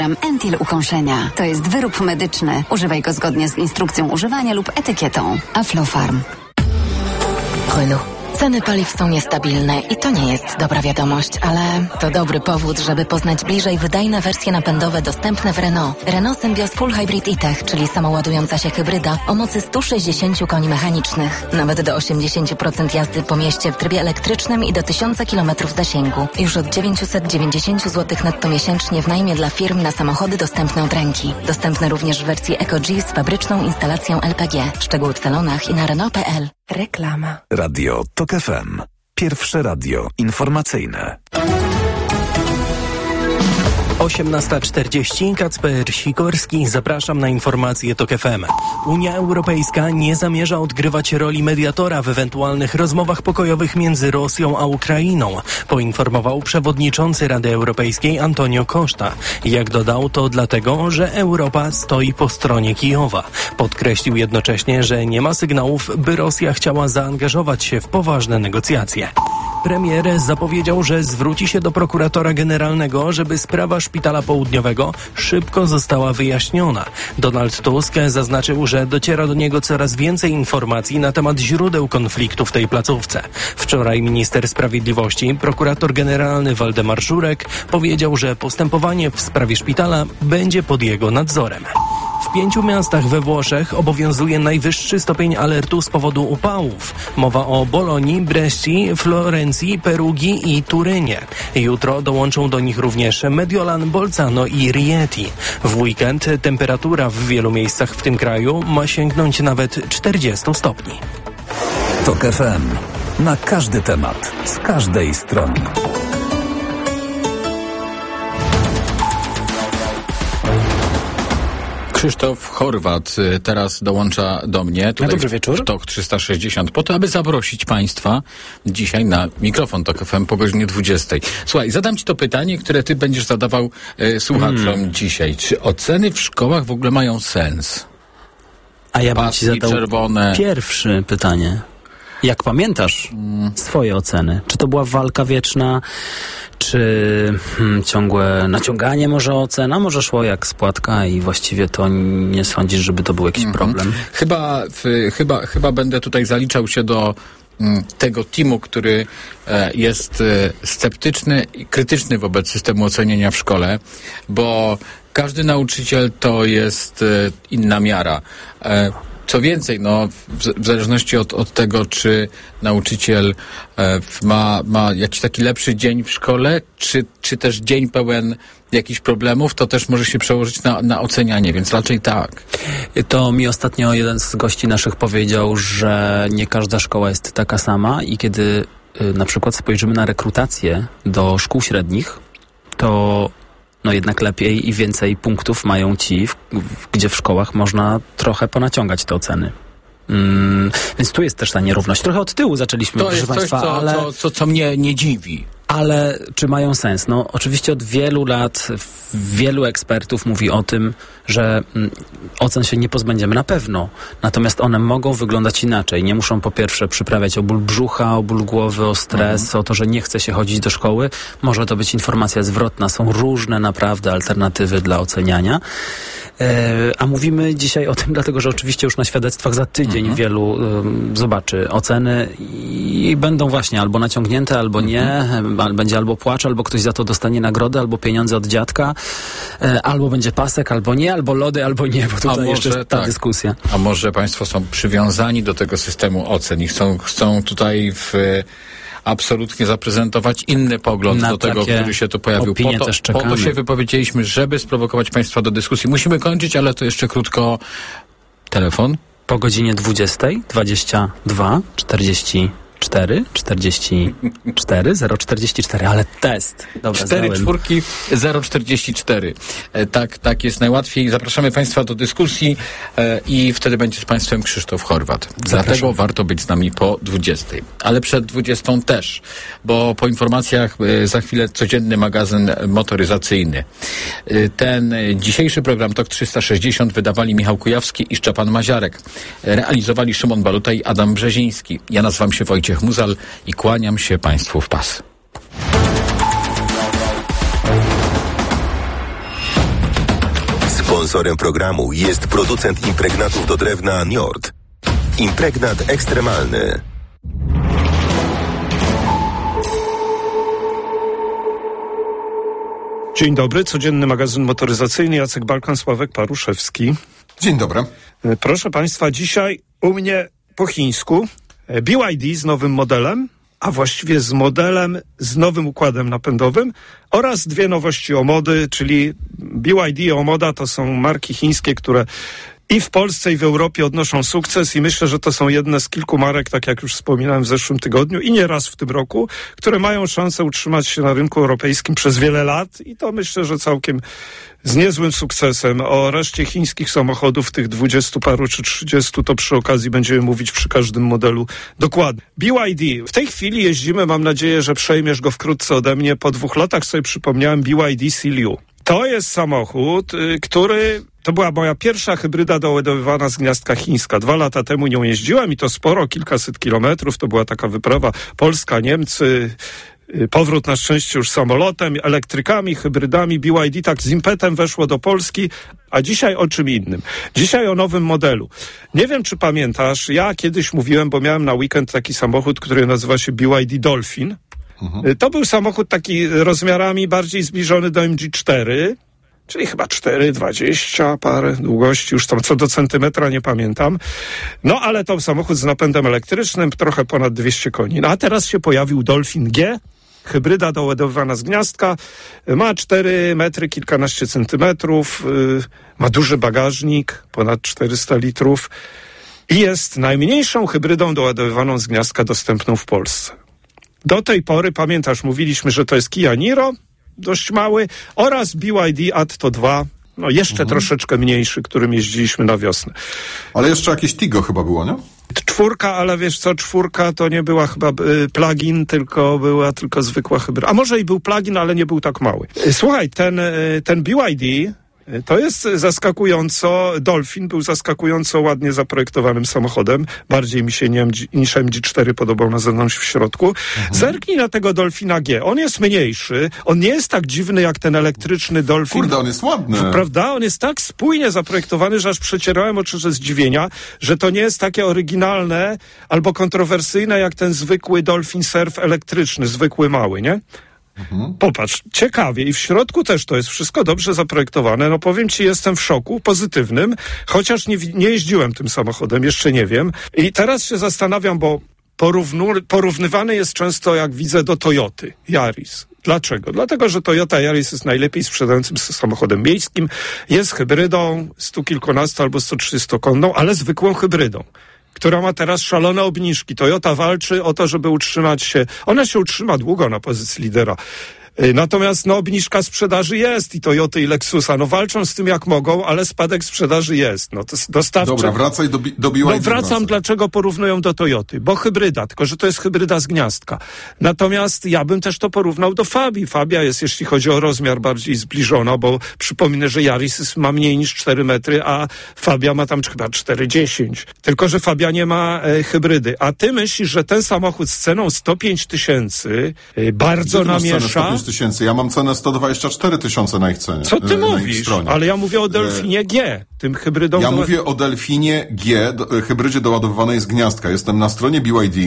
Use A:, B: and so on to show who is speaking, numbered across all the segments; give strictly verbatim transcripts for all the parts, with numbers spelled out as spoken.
A: Entil ukąszenia. To jest wyrób medyczny. Używaj go zgodnie z instrukcją używania lub etykietą. Aflofarm.
B: Renault. Ceny paliw są niestabilne i to nie jest dobra wiadomość, ale to dobry powód, żeby poznać bliżej wydajne wersje napędowe dostępne w Renault. Renault Symbioz Full Hybrid E-Tech, czyli samoładująca się hybryda o mocy sto sześćdziesiąt koni mechanicznych. Nawet do osiemdziesiąt procent jazdy po mieście w trybie elektrycznym i do tysiąc kilometrów zasięgu. Już od dziewięćset dziewięćdziesiąt złotych netto miesięcznie w najmie dla firm na samochody dostępne od ręki. Dostępne również w wersji Eco-G z fabryczną instalacją L P G. Szczegóły w salonach i na Renault kropka p l. Reklama.
C: Radio Tok F M. Pierwsze radio informacyjne.
D: osiemnasta czterdzieści. Kacper Sikorski. Zapraszam na informacje Tok F M. Unia Europejska nie zamierza odgrywać roli mediatora w ewentualnych rozmowach pokojowych między Rosją a Ukrainą, poinformował przewodniczący Rady Europejskiej Antonio Costa. Jak dodał, to dlatego, że Europa stoi po stronie Kijowa. Podkreślił jednocześnie, że nie ma sygnałów, by Rosja chciała zaangażować się w poważne negocjacje. Premier zapowiedział, że zwróci się do prokuratora generalnego, żeby sprawa Szpitala Południowego szybko została wyjaśniona. Donald Tusk zaznaczył, że dociera do niego coraz więcej informacji na temat źródeł konfliktu w tej placówce. Wczoraj minister sprawiedliwości, prokurator generalny Waldemar Żurek, powiedział, że postępowanie w sprawie szpitala będzie pod jego nadzorem. W pięciu miastach we Włoszech obowiązuje najwyższy stopień alertu z powodu upałów. Mowa o Bolonii, Bresci, Florencji, Perugii i Turynie. Jutro dołączą do nich również Mediolan, Bolzano i Rieti. W weekend temperatura w wielu miejscach w tym kraju ma sięgnąć nawet czterdziestu stopni.
C: Tok F M. Na każdy temat, z każdej strony.
E: Krzysztof Horwat teraz dołącza do mnie. Tutaj
F: Dobry wieczór.
E: W Tok trzysta sześćdziesiąt po to, aby zaprosić Państwa dzisiaj na mikrofon Tok F M po godzinie dwudziestej. Słuchaj, zadam Ci to pytanie, które Ty będziesz zadawał e, słuchaczom hmm. dzisiaj. Czy oceny w szkołach w ogóle mają sens?
F: A ja bym Ci zadał
E: czerwone.
F: Pierwsze pytanie. Jak pamiętasz hmm. swoje oceny? Czy to była walka wieczna? Czy hmm, ciągłe naciąganie może ocen? A może szło jak spłatka i właściwie to nie sądzisz, żeby to był jakiś mm-hmm. problem?
E: Chyba, w, chyba, chyba będę tutaj zaliczał się do m, tego teamu, który e, jest e, sceptyczny i krytyczny wobec systemu oceniania w szkole, bo każdy nauczyciel to jest e, inna miara. E, Co więcej, no, w, w zależności od, od tego, czy nauczyciel e, ma, ma jakiś taki lepszy dzień w szkole, czy, czy też dzień pełen jakichś problemów, to też może się przełożyć na, na ocenianie, więc raczej tak.
F: To mi ostatnio jeden z gości naszych powiedział, że nie każda szkoła jest taka sama i kiedy y, na przykład spojrzymy na rekrutację do szkół średnich, to no jednak lepiej i więcej punktów mają ci, w, w, gdzie w szkołach można trochę ponaciągać te oceny. Mm, więc tu jest też ta nierówność. Trochę od tyłu zaczęliśmy,
E: to
F: proszę
E: jest
F: Państwa,
E: coś, co,
F: ale...
E: co, co, co mnie nie dziwi.
F: Ale czy mają sens? No oczywiście od wielu lat wielu ekspertów mówi o tym, że mm, ocen się nie pozbędziemy na pewno. Natomiast one mogą wyglądać inaczej. Nie muszą po pierwsze przyprawiać o ból brzucha, o ból głowy, o stres, mhm. o to, że nie chce się chodzić do szkoły. Może to być informacja zwrotna. Są różne naprawdę alternatywy dla oceniania. E, a mówimy dzisiaj o tym dlatego, że oczywiście już na świadectwach za tydzień mhm. wielu um, zobaczy oceny i będą właśnie albo naciągnięte, albo nie. Mhm. Będzie albo płacz, albo ktoś za to dostanie nagrodę, albo pieniądze od dziadka, e, albo będzie pasek, albo nie, albo lody, albo nie, bo tutaj jeszcze jest ta tak. dyskusja.
E: A może Państwo są przywiązani do tego systemu ocen i chcą, chcą tutaj w, absolutnie zaprezentować inny pogląd
F: Na
E: do tego, który się tu pojawił.
F: Po to,
E: też po to się wypowiedzieliśmy, żeby sprowokować Państwa do dyskusji. Musimy kończyć, ale to jeszcze krótko. Telefon?
F: Po godzinie dwudziestej, dwadzieścia dwa, czterdzieści cztery, czterdzieści cztery, zero czterdzieści cztery, ale test. Dobra,
E: cztery
F: zdałem.
E: czwórki, zero czterdzieści cztery. E, tak, tak jest najłatwiej. Zapraszamy Państwa do dyskusji e, i wtedy będzie z Państwem Krzysztof Horwat.
F: Zapraszam.
E: Dlatego warto być z nami po dwudziestej. Ale przed dwudziestą też, bo po informacjach e, za chwilę codzienny magazyn motoryzacyjny. E, ten e, dzisiejszy program Tok trzysta sześćdziesiąt wydawali Michał Kujawski i Szczepan Maziarek. E, realizowali Szymon Baluta i Adam Brzeziński. Ja nazywam się Wojciech Muzal i kłaniam się Państwu w pas.
G: Sponsorem programu jest producent impregnatów do drewna Njord. Impregnat ekstremalny.
H: Dzień dobry, codzienny magazyn motoryzacyjny, Jacek Balkan, Sławek Paruszewski.
I: Dzień dobry.
H: Proszę Państwa, dzisiaj u mnie po chińsku B Y D z nowym modelem, a właściwie z modelem z nowym układem napędowym oraz dwie nowości Omody, czyli B Y D i Omoda to są marki chińskie, które i w Polsce, i w Europie odnoszą sukces i myślę, że to są jedne z kilku marek, tak jak już wspominałem w zeszłym tygodniu i nie raz w tym roku, które mają szansę utrzymać się na rynku europejskim przez wiele lat i to myślę, że całkiem z niezłym sukcesem. O reszcie chińskich samochodów, tych dwudziestu paru czy trzydziestu, to przy okazji będziemy mówić przy każdym modelu dokładnie. B Y D. W tej chwili jeździmy, mam nadzieję, że przejmiesz go wkrótce ode mnie. Po dwóch latach sobie przypomniałem B Y D Seal U. To jest samochód, y, który... To była moja pierwsza hybryda doładowywana z gniazdka chińska. Dwa lata temu nią jeździłem i to sporo, kilkaset kilometrów. To była taka wyprawa Polska, Niemcy, powrót na szczęście już samolotem, elektrykami, hybrydami. B Y D tak z impetem weszło do Polski, a dzisiaj o czym innym. Dzisiaj o nowym modelu. Nie wiem, czy pamiętasz, ja kiedyś mówiłem, bo miałem na weekend taki samochód, który nazywa się B Y D Dolphin. Mhm. To był samochód taki rozmiarami bardziej zbliżony do M G cztery, czyli chyba cztery dwadzieścia parę długości, już tam co do centymetra nie pamiętam. No ale to samochód z napędem elektrycznym, trochę ponad dwieście koni. No a teraz się pojawił Dolphin G, hybryda doładowywana z gniazdka, ma cztery metry, kilkanaście centymetrów, yy, ma duży bagażnik, ponad czterysta litrów i jest najmniejszą hybrydą doładowywaną z gniazdka dostępną w Polsce. Do tej pory, pamiętasz, mówiliśmy, że to jest Kia Niro, dość mały, oraz B Y D Atto dwa, no jeszcze mhm. troszeczkę mniejszy, którym jeździliśmy na wiosnę.
I: Ale jeszcze jakieś Tigo chyba było, nie?
H: Czwórka, ale wiesz co, czwórka to nie była chyba y, plug-in, tylko była tylko zwykła hybryda. A może i był plug-in, ale nie był tak mały. Słuchaj, ten, y, ten B Y D to jest zaskakująco, Dolphin był zaskakująco ładnie zaprojektowanym samochodem. Bardziej mi się nie niż M G cztery podobał na zewnątrz w środku. Mhm. Zerknij na tego Dolphina G. On jest mniejszy, on nie jest tak dziwny jak ten elektryczny Dolphin.
I: Kurde, on jest ładny.
H: Prawda? On jest tak spójnie zaprojektowany, że aż przecierałem oczy ze zdziwienia, że to nie jest takie oryginalne albo kontrowersyjne jak ten zwykły Dolphin Surf elektryczny, zwykły mały, nie? Mhm. Popatrz, ciekawie i w środku też to jest wszystko dobrze zaprojektowane. No powiem ci, jestem w szoku, pozytywnym, chociaż nie, nie jeździłem tym samochodem, jeszcze nie wiem. I teraz się zastanawiam, bo porównu, porównywany jest często, jak widzę, do Toyoty Yaris. Dlaczego? Dlatego, że Toyota Yaris jest najlepiej sprzedającym samochodem miejskim, jest hybrydą stu kilkunastu albo stu trzydziestokonną, ale zwykłą hybrydą, która ma teraz szalone obniżki. Toyota walczy o to, żeby utrzymać się. Ona się utrzyma długo na pozycji lidera. Natomiast no, obniżka sprzedaży jest i Toyoty i Lexusa, no walczą z tym jak mogą, ale spadek sprzedaży jest. No to dostawcze...
I: Dobra, wracaj do, do B Y D.
H: No wracam, wracaj. Dlaczego porównują do Toyoty? Bo hybryda, tylko że to jest hybryda z gniazdka. Natomiast ja bym też to porównał do Fabii. Fabia jest, jeśli chodzi o rozmiar, bardziej zbliżona, bo przypomnę, że Yaris ma mniej niż cztery metry, a Fabia ma tam chyba cztery dziesięć. Tylko że Fabia nie ma e, hybrydy. A ty myślisz, że ten samochód z ceną sto pięć tysięcy e, bardzo namiesza...
I: tysięcy. Ja mam cenę sto dwadzieścia cztery tysiące na ich cenie.
H: Co ty mówisz? Ale ja mówię o Delfinie G, tym hybrydom.
I: Ja
H: do...
I: mówię o Delfinie G, do, hybrydzie doładowywanej z gniazdka. Jestem na stronie B Y D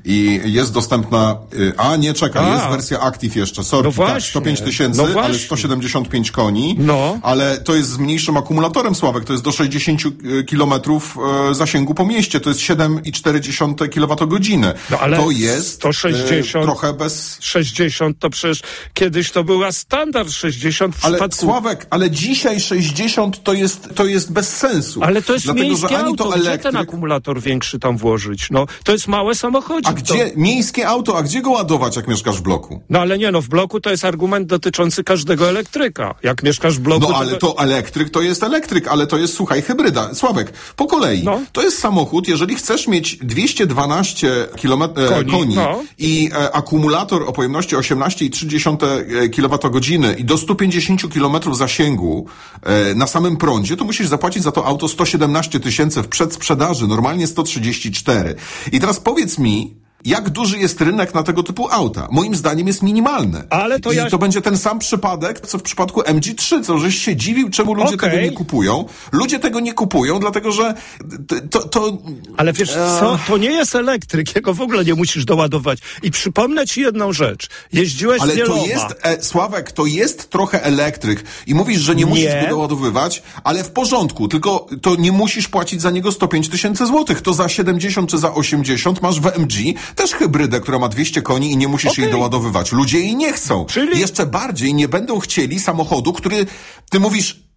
I: i jest dostępna, a nie, czekaj, a. jest wersja Active jeszcze, sorry,
H: no
I: tak, sto pięć tysięcy, no ale sto siedemdziesiąt pięć koni, no. ale to jest z mniejszym akumulatorem, Sławek, to jest do sześćdziesiąt kilometrów e, zasięgu po mieście, to jest siedem i cztery dziesiąte kilowatogodziny. No, ale to jest
H: sto sześćdziesiąt,
I: e, trochę bez...
H: sześćdziesiąt to przecież kiedyś to była standard sześćdziesiąt w
I: ale
H: przypadku...
I: Sławek, ale dzisiaj sześćdziesiąt to jest, to jest bez sensu.
H: Ale to jest
I: Dlatego,
H: miejskie
I: że ani
H: auto,
I: to
H: elektryk...
I: elektryk...
H: gdzie ten akumulator większy tam włożyć? No, to jest małe samochodzik.
I: A gdzie, to... miejskie auto, a gdzie go ładować, jak mieszkasz w bloku?
H: No ale nie, no w bloku to jest argument dotyczący każdego elektryka. Jak mieszkasz w bloku...
I: No ale to, to elektryk to jest elektryk, ale to jest, słuchaj, hybryda. Sławek, po kolei. No. To jest samochód, jeżeli chcesz mieć dwieście dwanaście kilometrów koni, koni no. i e, akumulator o pojemności osiemnaście i trzy dziesiąte kilowatogodziny i do stu pięćdziesięciu kilometrów zasięgu e, na samym prądzie, to musisz zapłacić za to auto sto siedemnaście tysięcy w przedsprzedaży, normalnie sto trzydzieści cztery. I teraz powiedz mi, jak duży jest rynek na tego typu auta. Moim zdaniem jest minimalny.
H: Ale to
I: I
H: ja...
I: to będzie ten sam przypadek, co w przypadku M G trzy, co żeś się dziwił, czemu ludzie okay. tego nie kupują. Ludzie tego nie kupują, dlatego że to... to
H: Ale wiesz co, to nie jest elektryk, jego w ogóle nie musisz doładować. I przypomnę ci jedną rzecz. Jeździłeś
I: Ale
H: z wieloma.
I: to jest, e, Sławek, to jest trochę elektryk i mówisz, że nie, nie musisz go doładowywać, ale w porządku, tylko to nie musisz płacić za niego sto pięć tysięcy złotych. To za siedemdziesiąt czy za osiemdziesiąt masz w M G też hybrydę, która ma dwieście koni i nie musisz okay. jej doładowywać. Ludzie jej nie chcą. Czyli... Jeszcze bardziej nie będą chcieli samochodu, który, ty mówisz,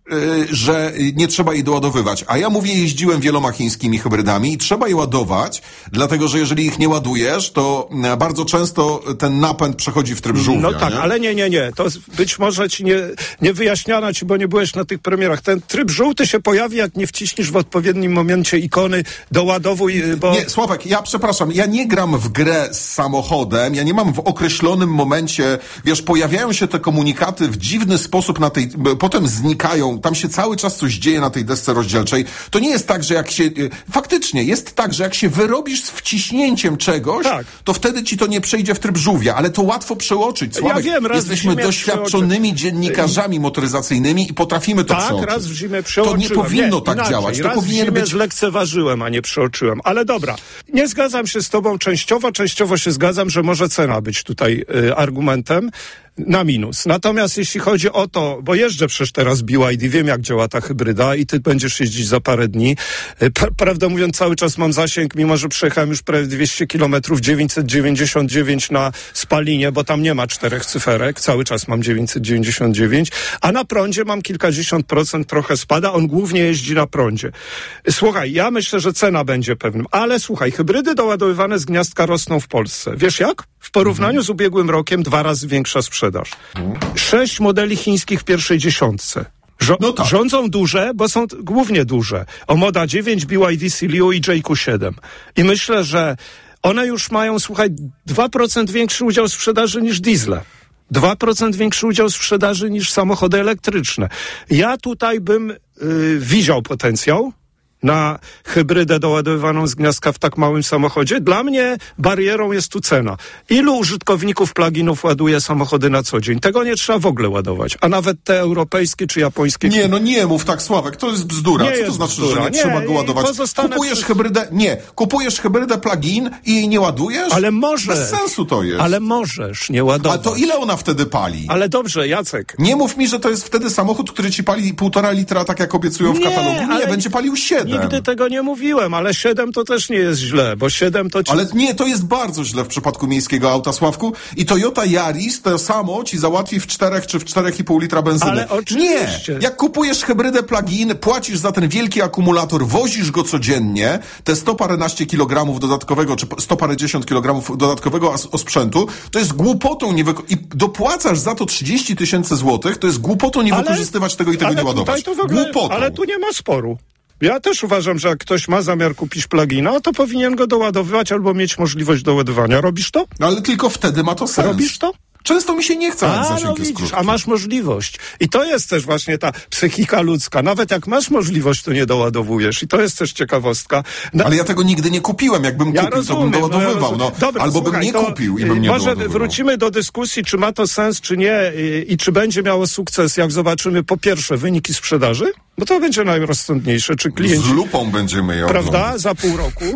I: że nie trzeba jej doładowywać. A ja mówię, jeździłem wieloma chińskimi hybrydami i trzeba je ładować, dlatego że jeżeli ich nie ładujesz, to bardzo często ten napęd przechodzi w tryb żółwia.
H: No tak,
I: nie?
H: ale nie, nie, nie. To być może ci nie, nie wyjaśniano ci, bo nie byłeś na tych premierach. Ten tryb żółty się pojawi, jak nie wciśniesz w odpowiednim momencie ikony doładowuj, bo...
I: Nie, Sławek, ja przepraszam, ja nie gram w grę z samochodem, ja nie mam w określonym momencie, wiesz, pojawiają się te komunikaty w dziwny sposób na tej, potem znikają, tam się cały czas coś dzieje na tej desce rozdzielczej. To nie jest tak, że jak się... Faktycznie jest tak, że jak się wyrobisz z wciśnięciem czegoś, tak. to wtedy ci to nie przejdzie w tryb żółwia, ale to łatwo przeoczyć. Sławek,
H: ja wiem, raz
I: jesteśmy doświadczonymi dziennikarzami motoryzacyjnymi i potrafimy to
H: tak,
I: przeoczyć.
H: Tak, raz w zimie przeoczyłem.
I: To nie powinno
H: nie,
I: tak
H: inaczej,
I: działać. To
H: raz
I: powinien
H: w zimie
I: być...
H: zlekceważyłem, a nie przeoczyłem. Ale dobra, nie zgadzam się z tobą częściowo, częściowo się zgadzam, że może cena być tutaj y, argumentem na minus. Natomiast jeśli chodzi o to, bo jeżdżę przecież teraz B Y D, wiem jak działa ta hybryda i ty będziesz jeździć za parę dni. Pra- prawdę mówiąc, cały czas mam zasięg, mimo że przejechałem już prawie dwieście kilometrów, dziewięćset dziewięćdziesiąt dziewięć na spalinie, bo tam nie ma czterech cyferek, cały czas mam dziewięćset dziewięćdziesiąt dziewięć, a na prądzie mam kilkadziesiąt procent, trochę spada, on głównie jeździ na prądzie. Słuchaj, ja myślę, że cena będzie pewnym, ale słuchaj, hybrydy doładowywane z gniazdka rosną w Polsce. Wiesz jak? W porównaniu mhm. z ubiegłym rokiem dwa razy większa sprzedaż. Mhm. Sześć modeli chińskich w pierwszej dziesiątce. Żo- no tak. Rządzą duże, bo są t- głównie duże. Omoda dziewięć, B Y D Celio i J Q siedem. I myślę, że one już mają, słuchaj, dwa procent większy udział w sprzedaży niż diesle. dwa procent większy udział w sprzedaży niż samochody elektryczne. Ja tutaj bym yy, widział potencjał na hybrydę doładowywaną z gniazdka w tak małym samochodzie. Dla mnie barierą jest tu cena. Ilu użytkowników pluginów ładuje samochody na co dzień? Tego nie trzeba w ogóle ładować. A nawet te europejskie czy japońskie...
I: Nie, no nie mów tak, Sławek, to jest bzdura.
H: Nie
I: Co
H: jest
I: to znaczy,
H: bzdura.
I: że nie,
H: nie
I: trzeba go ładować? Kupujesz
H: przy...
I: hybrydę... Nie, kupujesz hybrydę plug-in i jej nie ładujesz?
H: Ale możesz.
I: Bez sensu to jest.
H: Ale możesz nie ładować.
I: A to ile ona wtedy pali?
H: Ale dobrze, Jacek.
I: Nie mów mi, że to jest wtedy samochód, który ci pali półtora litra, tak jak obiecują w
H: nie,
I: katalogu. Nie, będzie palił siedem.
H: Nigdy tego nie mówiłem, ale siedem to też nie jest źle, bo siedem to... Ci...
I: Ale nie, to jest bardzo źle w przypadku miejskiego auta, Sławku. I Toyota Yaris to samo ci załatwi w czterech czy w czterech i pół litra benzyny.
H: Ale oczywiście.
I: Nie! Jak kupujesz hybrydę plug-in, płacisz za ten wielki akumulator, wozisz go codziennie, te sto paręnaście kilogramów dodatkowego, czy sto parędziesiąt kilogramów dodatkowego osprzętu, to jest głupotą nie wyko- i dopłacasz za to trzydzieści tysięcy złotych, to jest głupotą nie ale, wykorzystywać tego i tego nie ładować.
H: To w ogóle,
I: głupotą.
H: Ale tu nie ma sporu. Ja też uważam, że jak ktoś ma zamiar kupić plugina, to powinien go doładowywać albo mieć możliwość doładowania. Robisz to?
I: No ale tylko wtedy ma to sens.
H: Robisz to?
I: Często mi się nie chce,
H: a, no widzisz, a masz możliwość. I to jest też właśnie ta psychika ludzka. Nawet jak masz możliwość, to nie doładowujesz. I to jest też ciekawostka.
I: No, ale ja tego nigdy nie kupiłem. Jakbym ja kupił,
H: rozumiem,
I: to bym doładowywał. No,
H: Dobra,
I: albo
H: słuchaj,
I: bym nie
H: to,
I: kupił i bym nie
H: może
I: doładowywał.
H: Wrócimy do dyskusji, czy ma to sens, czy nie i, i czy będzie miało sukces, jak zobaczymy po pierwsze wyniki sprzedaży, bo to będzie najrozsądniejsze. Czy klienci...
I: Z lupą będziemy je
H: Prawda?
I: oglądać.
H: Za pół roku.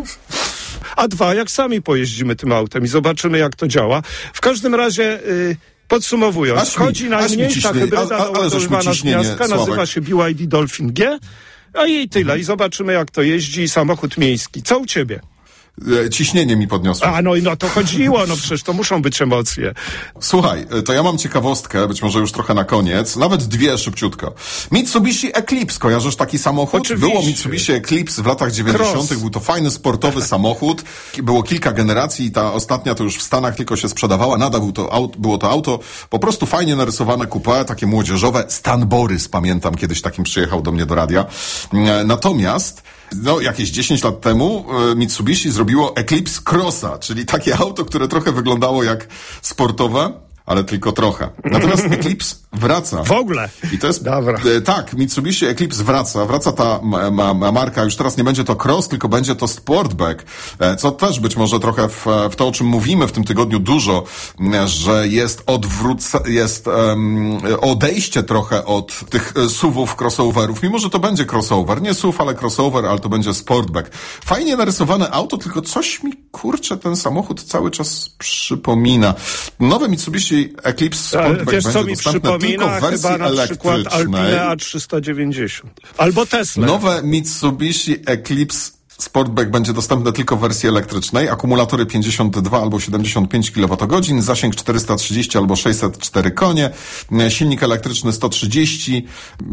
H: A dwa, jak sami pojeździmy tym autem i zobaczymy, jak to działa. W każdym razie... Yy, Podsumowując, aż wchodzi mi, najmniejsza hybryda doładowywana z gniazdka, nazywa się B Y D Dolphin G, a i tyle. I zobaczymy, jak to jeździ samochód miejski. Co u ciebie?
I: Ciśnienie mi podniosło.
H: A, no i no to chodziło, no przecież to muszą być emocje.
I: Słuchaj, to ja mam ciekawostkę, być może już trochę na koniec, nawet dwie szybciutko. Mitsubishi Eclipse, kojarzysz taki samochód?
H: Oczywiście.
I: Było Mitsubishi Eclipse w latach dziewięćdziesiątych, był to fajny, sportowy samochód. Było kilka generacji i ta ostatnia to już w Stanach tylko się sprzedawała. Nadal był to auto, było to auto, po prostu fajnie narysowane coupé, takie młodzieżowe. Stan Borys, pamiętam, kiedyś takim przyjechał do mnie do radia. Natomiast no, jakieś dziesięć lat temu Mitsubishi zrobiło Eclipse Crossa, czyli takie auto, które trochę wyglądało jak sportowe, ale tylko trochę. Natomiast Eclipse wraca.
H: W ogóle?
I: I to jest...
H: Dobra.
I: E, tak, Mitsubishi Eclipse wraca. Wraca ta ma, ma, ma marka. Już teraz nie będzie to cross, tylko będzie to sportback. E, co też być może trochę w, w to, o czym mówimy w tym tygodniu dużo, że jest odwróca, jest um, odejście trochę od tych S U V-ów, crossoverów. Mimo, że to będzie crossover. Nie S U V, ale crossover, ale to będzie sportback. Fajnie narysowane auto, tylko coś mi, kurczę, ten samochód cały czas przypomina. Nowe Mitsubishi Eclipse Sportback
H: Wiesz,
I: będzie
H: co mi
I: dostępne tylko w wersji
H: chyba na
I: elektrycznej.
H: przykład Alpine A trzysta dziewięćdziesiąt. Albo Tesla.
I: Nowe Mitsubishi Eclipse Sportback będzie dostępne tylko w wersji elektrycznej. Akumulatory pięćdziesiąt dwa albo siedemdziesiąt pięć kilowatogodzin, zasięg czterysta trzydzieści albo sześćset cztery konie, silnik elektryczny sto trzydzieści,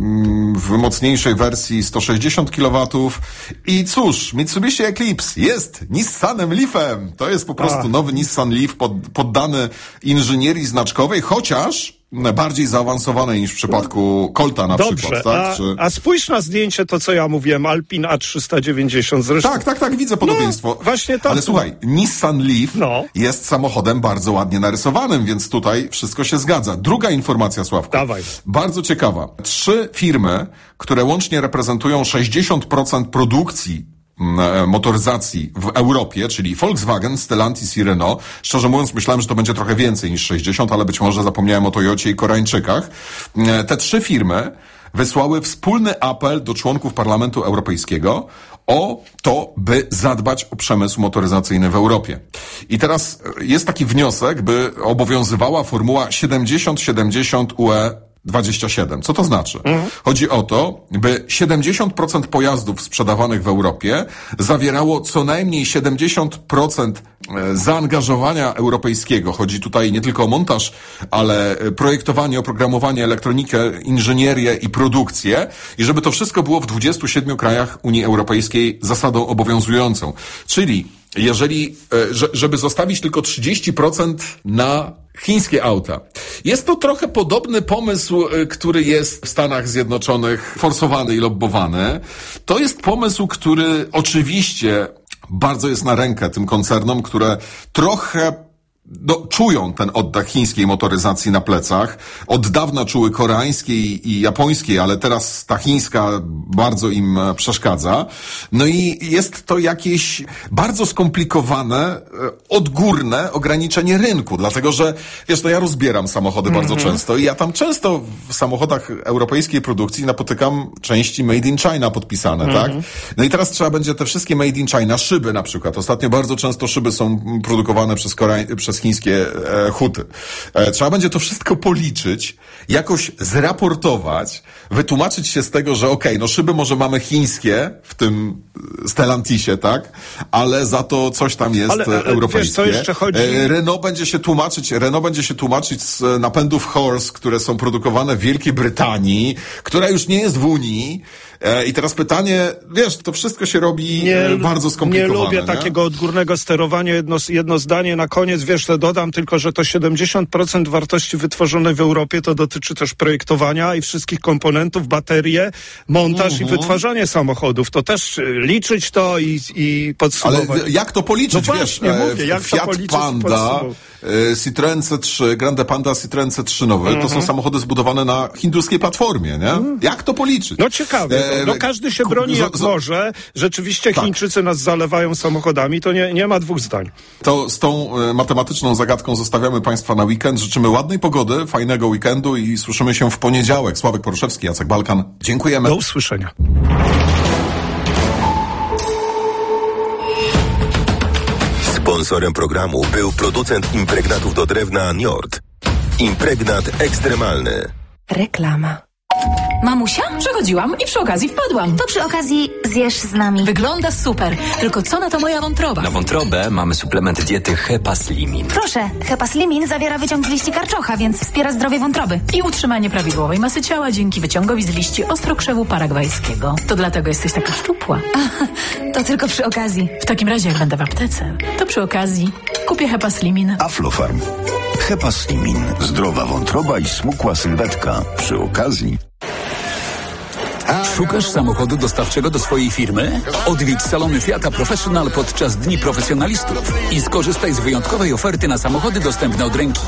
I: w mocniejszej wersji sto sześćdziesiąt kilowatów. I cóż, Mitsubishi Eclipse jest Nissanem Leafem. To jest po prostu A. nowy Nissan Leaf pod, poddany inżynierii znaczkowej, chociaż bardziej zaawansowane niż w przypadku Colta na
H: Dobrze,
I: przykład. Tak?
H: A,
I: Czy...
H: a spójrz na zdjęcie, to co ja mówiłem, Alpine A trzysta dziewięćdziesiąt zresztą.
I: Tak, tak, tak, widzę podobieństwo.
H: No, właśnie to.
I: Ale słuchaj, Nissan Leaf
H: no.
I: jest samochodem bardzo ładnie narysowanym, więc tutaj wszystko się zgadza. Druga informacja, Sławku.
H: Dawaj.
I: Bardzo ciekawa. Trzy firmy, które łącznie reprezentują sześćdziesiąt procent produkcji motoryzacji w Europie, czyli Volkswagen, Stellantis i Renault. Szczerze mówiąc, myślałem, że to będzie trochę więcej niż sześćdziesiąt, ale być może zapomniałem o Toyocie i Koreańczykach. Te trzy firmy wysłały wspólny apel do członków Parlamentu Europejskiego o to, by zadbać o przemysł motoryzacyjny w Europie. I teraz jest taki wniosek, by obowiązywała formuła siedemdziesiąt siedemdziesiąt U E dwadzieścia siedem. Co to znaczy? Mhm. Chodzi o to, by siedemdziesiąt procent pojazdów sprzedawanych w Europie zawierało co najmniej siedemdziesiąt procent zaangażowania europejskiego. Chodzi tutaj nie tylko o montaż, ale projektowanie, oprogramowanie, elektronikę, inżynierię i produkcję. I żeby to wszystko było w dwudziestu siedmiu krajach Unii Europejskiej zasadą obowiązującą. Czyli jeżeli, żeby zostawić tylko trzydzieści procent na chińskie auta. Jest to trochę podobny pomysł, który jest w Stanach Zjednoczonych forsowany i lobbowany. To jest pomysł, który oczywiście bardzo jest na rękę tym koncernom, które trochę No, czują ten oddech chińskiej motoryzacji na plecach. Od dawna czuły koreańskiej i japońskiej, ale teraz ta chińska bardzo im przeszkadza. No i jest to jakieś bardzo skomplikowane, odgórne ograniczenie rynku, dlatego że, wiesz, no ja rozbieram samochody mm-hmm. bardzo często i ja tam często w samochodach europejskiej produkcji napotykam części Made in China podpisane, mm-hmm. tak? No i teraz trzeba będzie te wszystkie Made in China, szyby na przykład. Ostatnio bardzo często szyby są produkowane przez Korea- przez chińskie e, huty. E, trzeba będzie to wszystko policzyć, jakoś zraportować, wytłumaczyć się z tego, że okej, okay, no szyby może mamy chińskie w tym Stellantisie, tak? Ale za to coś tam jest ale, ale, europejskie. Wiesz, co jeszcze chodzi? E, Renault będzie się tłumaczyć, Renault będzie się tłumaczyć z napędów Horse, które są produkowane w Wielkiej Brytanii, która już nie jest w Unii. I teraz pytanie, wiesz, to wszystko się robi nie, bardzo skomplikowane.
H: Nie lubię nie? takiego odgórnego sterowania, jedno, jedno zdanie na koniec, wiesz, to dodam tylko, że to siedemdziesiąt procent wartości wytworzonej w Europie to dotyczy też projektowania i wszystkich komponentów, baterie, montaż uh-huh. i wytwarzanie samochodów. To też liczyć to i, i podsumować.
I: Ale jak to policzyć,
H: no
I: wiesz?
H: Właśnie, mówię, jak
I: Fiat
H: to policzyć
I: Panda, Citroën C trzy, Grande Panda, Citroën C trzy nowy, uh-huh. to są samochody zbudowane na hinduskiej platformie, nie? Uh-huh. Jak to policzyć?
H: No ciekawe. E, no każdy się broni jak może. Rzeczywiście tak. Chińczycy nas zalewają samochodami, to nie, nie ma dwóch zdań.
I: To z tą e, matematyczną zagadką zostawiamy Państwa na weekend. Życzymy ładnej pogody, fajnego weekendu i słyszymy się w poniedziałek. Sławek Poruszewski, Jacek Balkan. Dziękujemy.
H: Do usłyszenia.
G: Sponsorem programu był producent impregnatów do drewna Njord. Impregnat ekstremalny.
B: Reklama.
J: Mamusia? Przechodziłam i przy okazji wpadłam.
K: To przy okazji zjesz z nami.
J: Wygląda super. Tylko co na to moja wątroba?
L: Na wątrobę mamy suplement diety Hepaslimin.
K: Proszę, Hepaslimin zawiera wyciąg z liści karczocha, więc wspiera zdrowie wątroby.
J: I utrzymanie prawidłowej masy ciała dzięki wyciągowi z liści ostrokrzewu paragwajskiego. To dlatego jesteś taka szczupła.
K: Aha, to tylko przy okazji.
J: W takim razie jak będę w aptece, to przy okazji kupię Hepaslimin.
M: Aflofarm. Hepaslimin. Zdrowa wątroba i smukła sylwetka. Przy okazji.
N: Szukasz samochodu dostawczego do swojej firmy? Odwiedź salony Fiata Professional podczas Dni Profesjonalistów i skorzystaj z wyjątkowej oferty na samochody dostępne od ręki.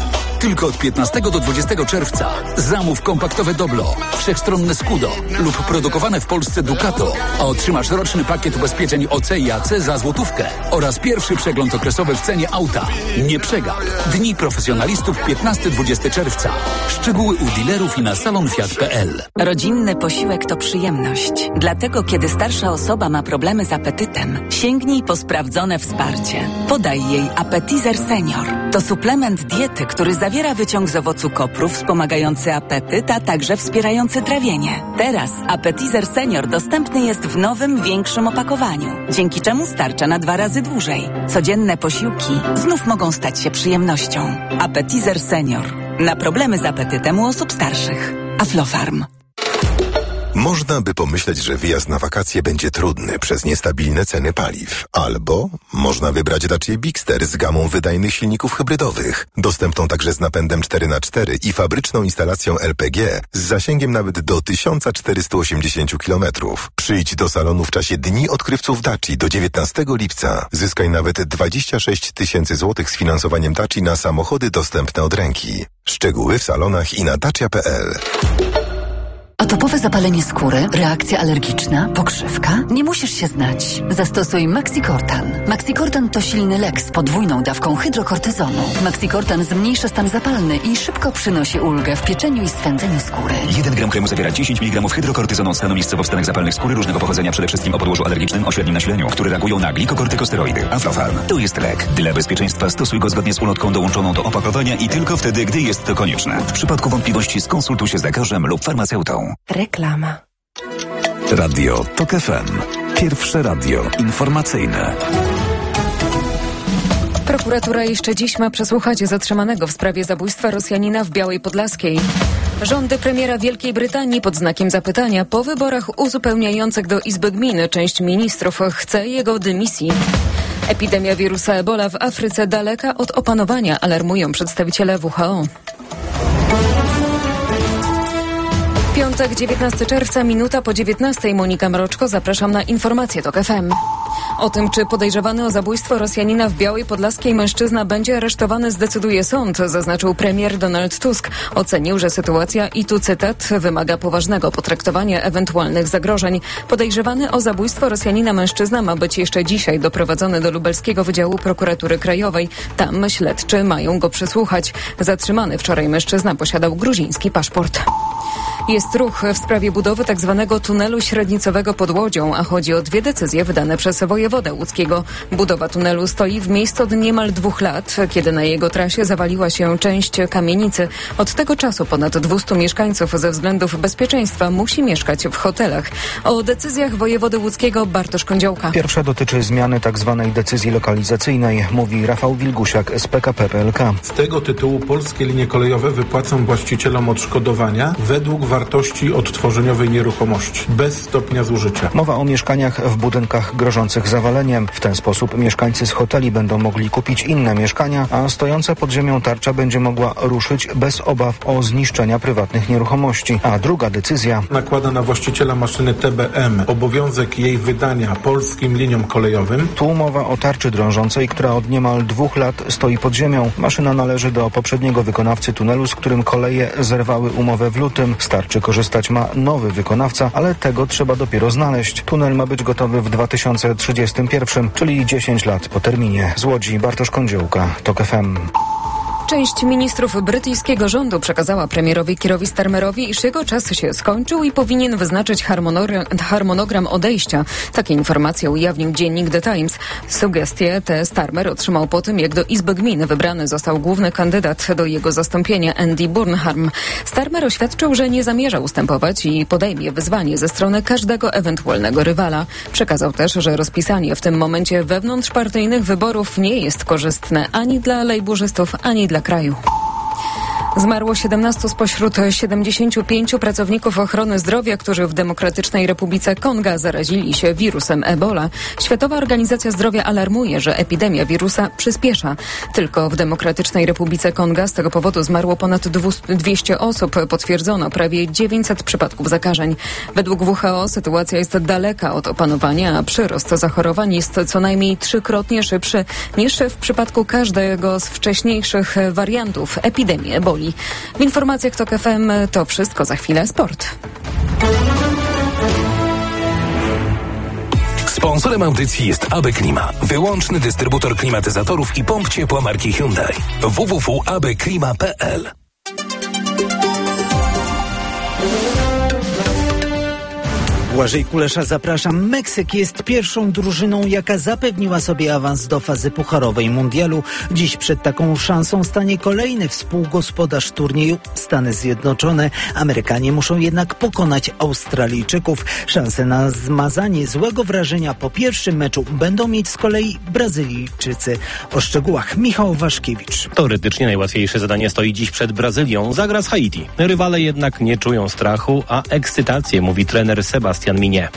N: Tylko od piętnastego do dwudziestego czerwca. Zamów kompaktowe Doblo, wszechstronne Scudo lub produkowane w Polsce Ducato, a otrzymasz roczny pakiet ubezpieczeń O C i A C za złotówkę oraz pierwszy przegląd okresowy w cenie auta. Nie przegap. Dni profesjonalistów piętnastego do dwudziestego czerwca. Szczegóły u dealerów i na salon fiat kropka p l.
B: Rodzinny posiłek to przyjemność. Dlatego, kiedy starsza osoba ma problemy z apetytem, sięgnij po sprawdzone wsparcie. Podaj jej Appetizer Senior. To suplement diety, który zawiera wyciąg z owocu kopru wspomagający apetyt, a także wspierający trawienie. Teraz Appetizer Senior dostępny jest w nowym, większym opakowaniu, dzięki czemu starcza na dwa razy dłużej. Codzienne posiłki znów mogą stać się przyjemnością. Appetizer Senior. Na problemy z apetytem u osób starszych. Aflofarm.
G: Można by pomyśleć, że wyjazd na wakacje będzie trudny przez niestabilne ceny paliw. Albo można wybrać Dacia Bigster z gamą wydajnych silników hybrydowych, dostępną także z napędem cztery na cztery i fabryczną instalacją L P G z zasięgiem nawet do tysiąc czterysta osiemdziesiąt kilometrów. Przyjdź do salonu w czasie Dni Odkrywców Daci do dziewiętnastego lipca. Zyskaj nawet dwadzieścia sześć tysięcy złotych z finansowaniem Daci na samochody dostępne od ręki. Szczegóły w salonach i na dacia kropka p l.
A: Atopowe zapalenie skóry, reakcja alergiczna, pokrzywka? Nie musisz się znać. Zastosuj Maxicortan. Maxicortan to silny lek z podwójną dawką hydrokortyzonu. Maxicortan zmniejsza stan zapalny i szybko przynosi ulgę w pieczeniu i swędzeniu skóry.
O: jeden gram kremu zawiera dziesięć miligramów hydrokortyzonu od stanu miejscowo w stanach zapalnych skóry różnego pochodzenia, przede wszystkim o podłożu alergicznym o średnim nasileniu, które reagują na glikokortykosteroidy. Aflofarm. To jest lek. Dla bezpieczeństwa stosuj go zgodnie z ulotką dołączoną do opakowania i tylko wtedy, gdy jest to konieczne. W przypadku wątpliwości skonsultuj się z lekarzem lub farmaceutą.
B: Reklama.
C: Radio TOK F M. Pierwsze radio informacyjne.
P: Prokuratura jeszcze dziś ma przesłuchać zatrzymanego w sprawie zabójstwa Rosjanina w Białej Podlaskiej. Rządy premiera Wielkiej Brytanii pod znakiem zapytania po wyborach uzupełniających do Izby Gmin część ministrów chce jego dymisji. Epidemia wirusa Ebola w Afryce daleka od opanowania, alarmują przedstawiciele W H O. Piątek, dziewiętnastego czerwca, minuta po dziewiętnastej. Monika Mroczko, zapraszam na informacje TOK F M. O tym, czy podejrzewany o zabójstwo Rosjanina w Białej Podlaskiej mężczyzna będzie aresztowany, zdecyduje sąd, zaznaczył premier Donald Tusk. Ocenił, że sytuacja, i tu cytat, wymaga poważnego potraktowania ewentualnych zagrożeń. Podejrzewany o zabójstwo Rosjanina mężczyzna ma być jeszcze dzisiaj doprowadzony do lubelskiego Wydziału Prokuratury Krajowej. Tam śledczy mają go przesłuchać. Zatrzymany wczoraj mężczyzna posiadał gruziński paszport. Jest ruch w sprawie budowy tzw. tunelu średnicowego pod Łodzią, a chodzi o dwie decyzje wydane przez wojewodę łódzkiego. Budowa tunelu stoi w miejscu od niemal dwóch lat, kiedy na jego trasie zawaliła się część kamienicy. Od tego czasu ponad dwieście mieszkańców ze względów bezpieczeństwa musi mieszkać w hotelach. O decyzjach wojewody łódzkiego Bartosz Kądziołka.
Q: Pierwsza dotyczy zmiany tzw. decyzji lokalizacyjnej, mówi Rafał Wilgusiak z P K P P L K.
R: Z tego tytułu polskie linie kolejowe wypłacą właścicielom odszkodowania według wartości odtworzeniowej nieruchomości, bez stopnia zużycia.
Q: Mowa o mieszkaniach w budynkach grożących zawaleniem. W ten sposób mieszkańcy z hoteli będą mogli kupić inne mieszkania, a stojąca pod ziemią tarcza będzie mogła ruszyć bez obaw o zniszczenia prywatnych nieruchomości. A druga decyzja
R: nakłada na właściciela maszyny T B M obowiązek jej wydania polskim liniom kolejowym.
Q: Tu mowa o tarczy drążącej, która od niemal dwóch lat stoi pod ziemią. Maszyna należy do poprzedniego wykonawcy tunelu, z którym koleje zerwały umowę w lutym. Z tarczy korzystać ma nowy wykonawca, ale tego trzeba dopiero znaleźć. Tunel ma być gotowy w dwa tysiące trzydziestym pierwszym, czyli dziesięć lat po terminie. Z Łodzi Bartosz Kądziołka, TOK F M.
P: Część ministrów brytyjskiego rządu przekazała premierowi Keerowi Starmerowi, iż jego czas się skończył i powinien wyznaczyć harmonogram, harmonogram odejścia. Takie informacje ujawnił dziennik The Times. Sugestie te Starmer otrzymał po tym, jak do Izby Gmin wybrany został główny kandydat do jego zastąpienia Andy Burnham. Starmer oświadczył, że nie zamierza ustępować i podejmie wyzwanie ze strony każdego ewentualnego rywala. Przekazał też, że rozpisanie w tym momencie wewnątrzpartyjnych wyborów nie jest korzystne ani dla lejburzystów, ani dla kraju. Zmarło siedemnastu spośród siedemdziesięciu pięciu pracowników ochrony zdrowia, którzy w Demokratycznej Republice Konga zarazili się wirusem Ebola. Światowa Organizacja Zdrowia alarmuje, że epidemia wirusa przyspiesza. Tylko w Demokratycznej Republice Konga z tego powodu zmarło ponad dwieście osób. Potwierdzono prawie dziewięćset przypadków zakażeń. Według W H O sytuacja jest daleka od opanowania, a przyrost zachorowań jest co najmniej trzykrotnie szybszy niż w przypadku każdego z wcześniejszych wariantów epidemii eboli. W informacjach TOK F M to wszystko, za chwilę sport.
S: Sponsorem audycji jest A B Klima, wyłączny dystrybutor klimatyzatorów i pomp ciepła marki Hyundai. w w w kropka a b klima kropka p l.
T: Błażej Kulesza, zapraszam. Meksyk jest pierwszą drużyną, jaka zapewniła sobie awans do fazy pucharowej mundialu. Dziś przed taką szansą stanie kolejny współgospodarz turnieju, Stany Zjednoczone. Amerykanie muszą jednak pokonać Australijczyków. Szanse na zmazanie złego wrażenia po pierwszym meczu będą mieć z kolei Brazylijczycy. O szczegółach Michał Waszkiewicz.
U: Teoretycznie najłatwiejsze zadanie stoi dziś przed Brazylią. Zagra z Haiti. Rywale jednak nie czują strachu, a ekscytację, mówi trener Sebastian Minie.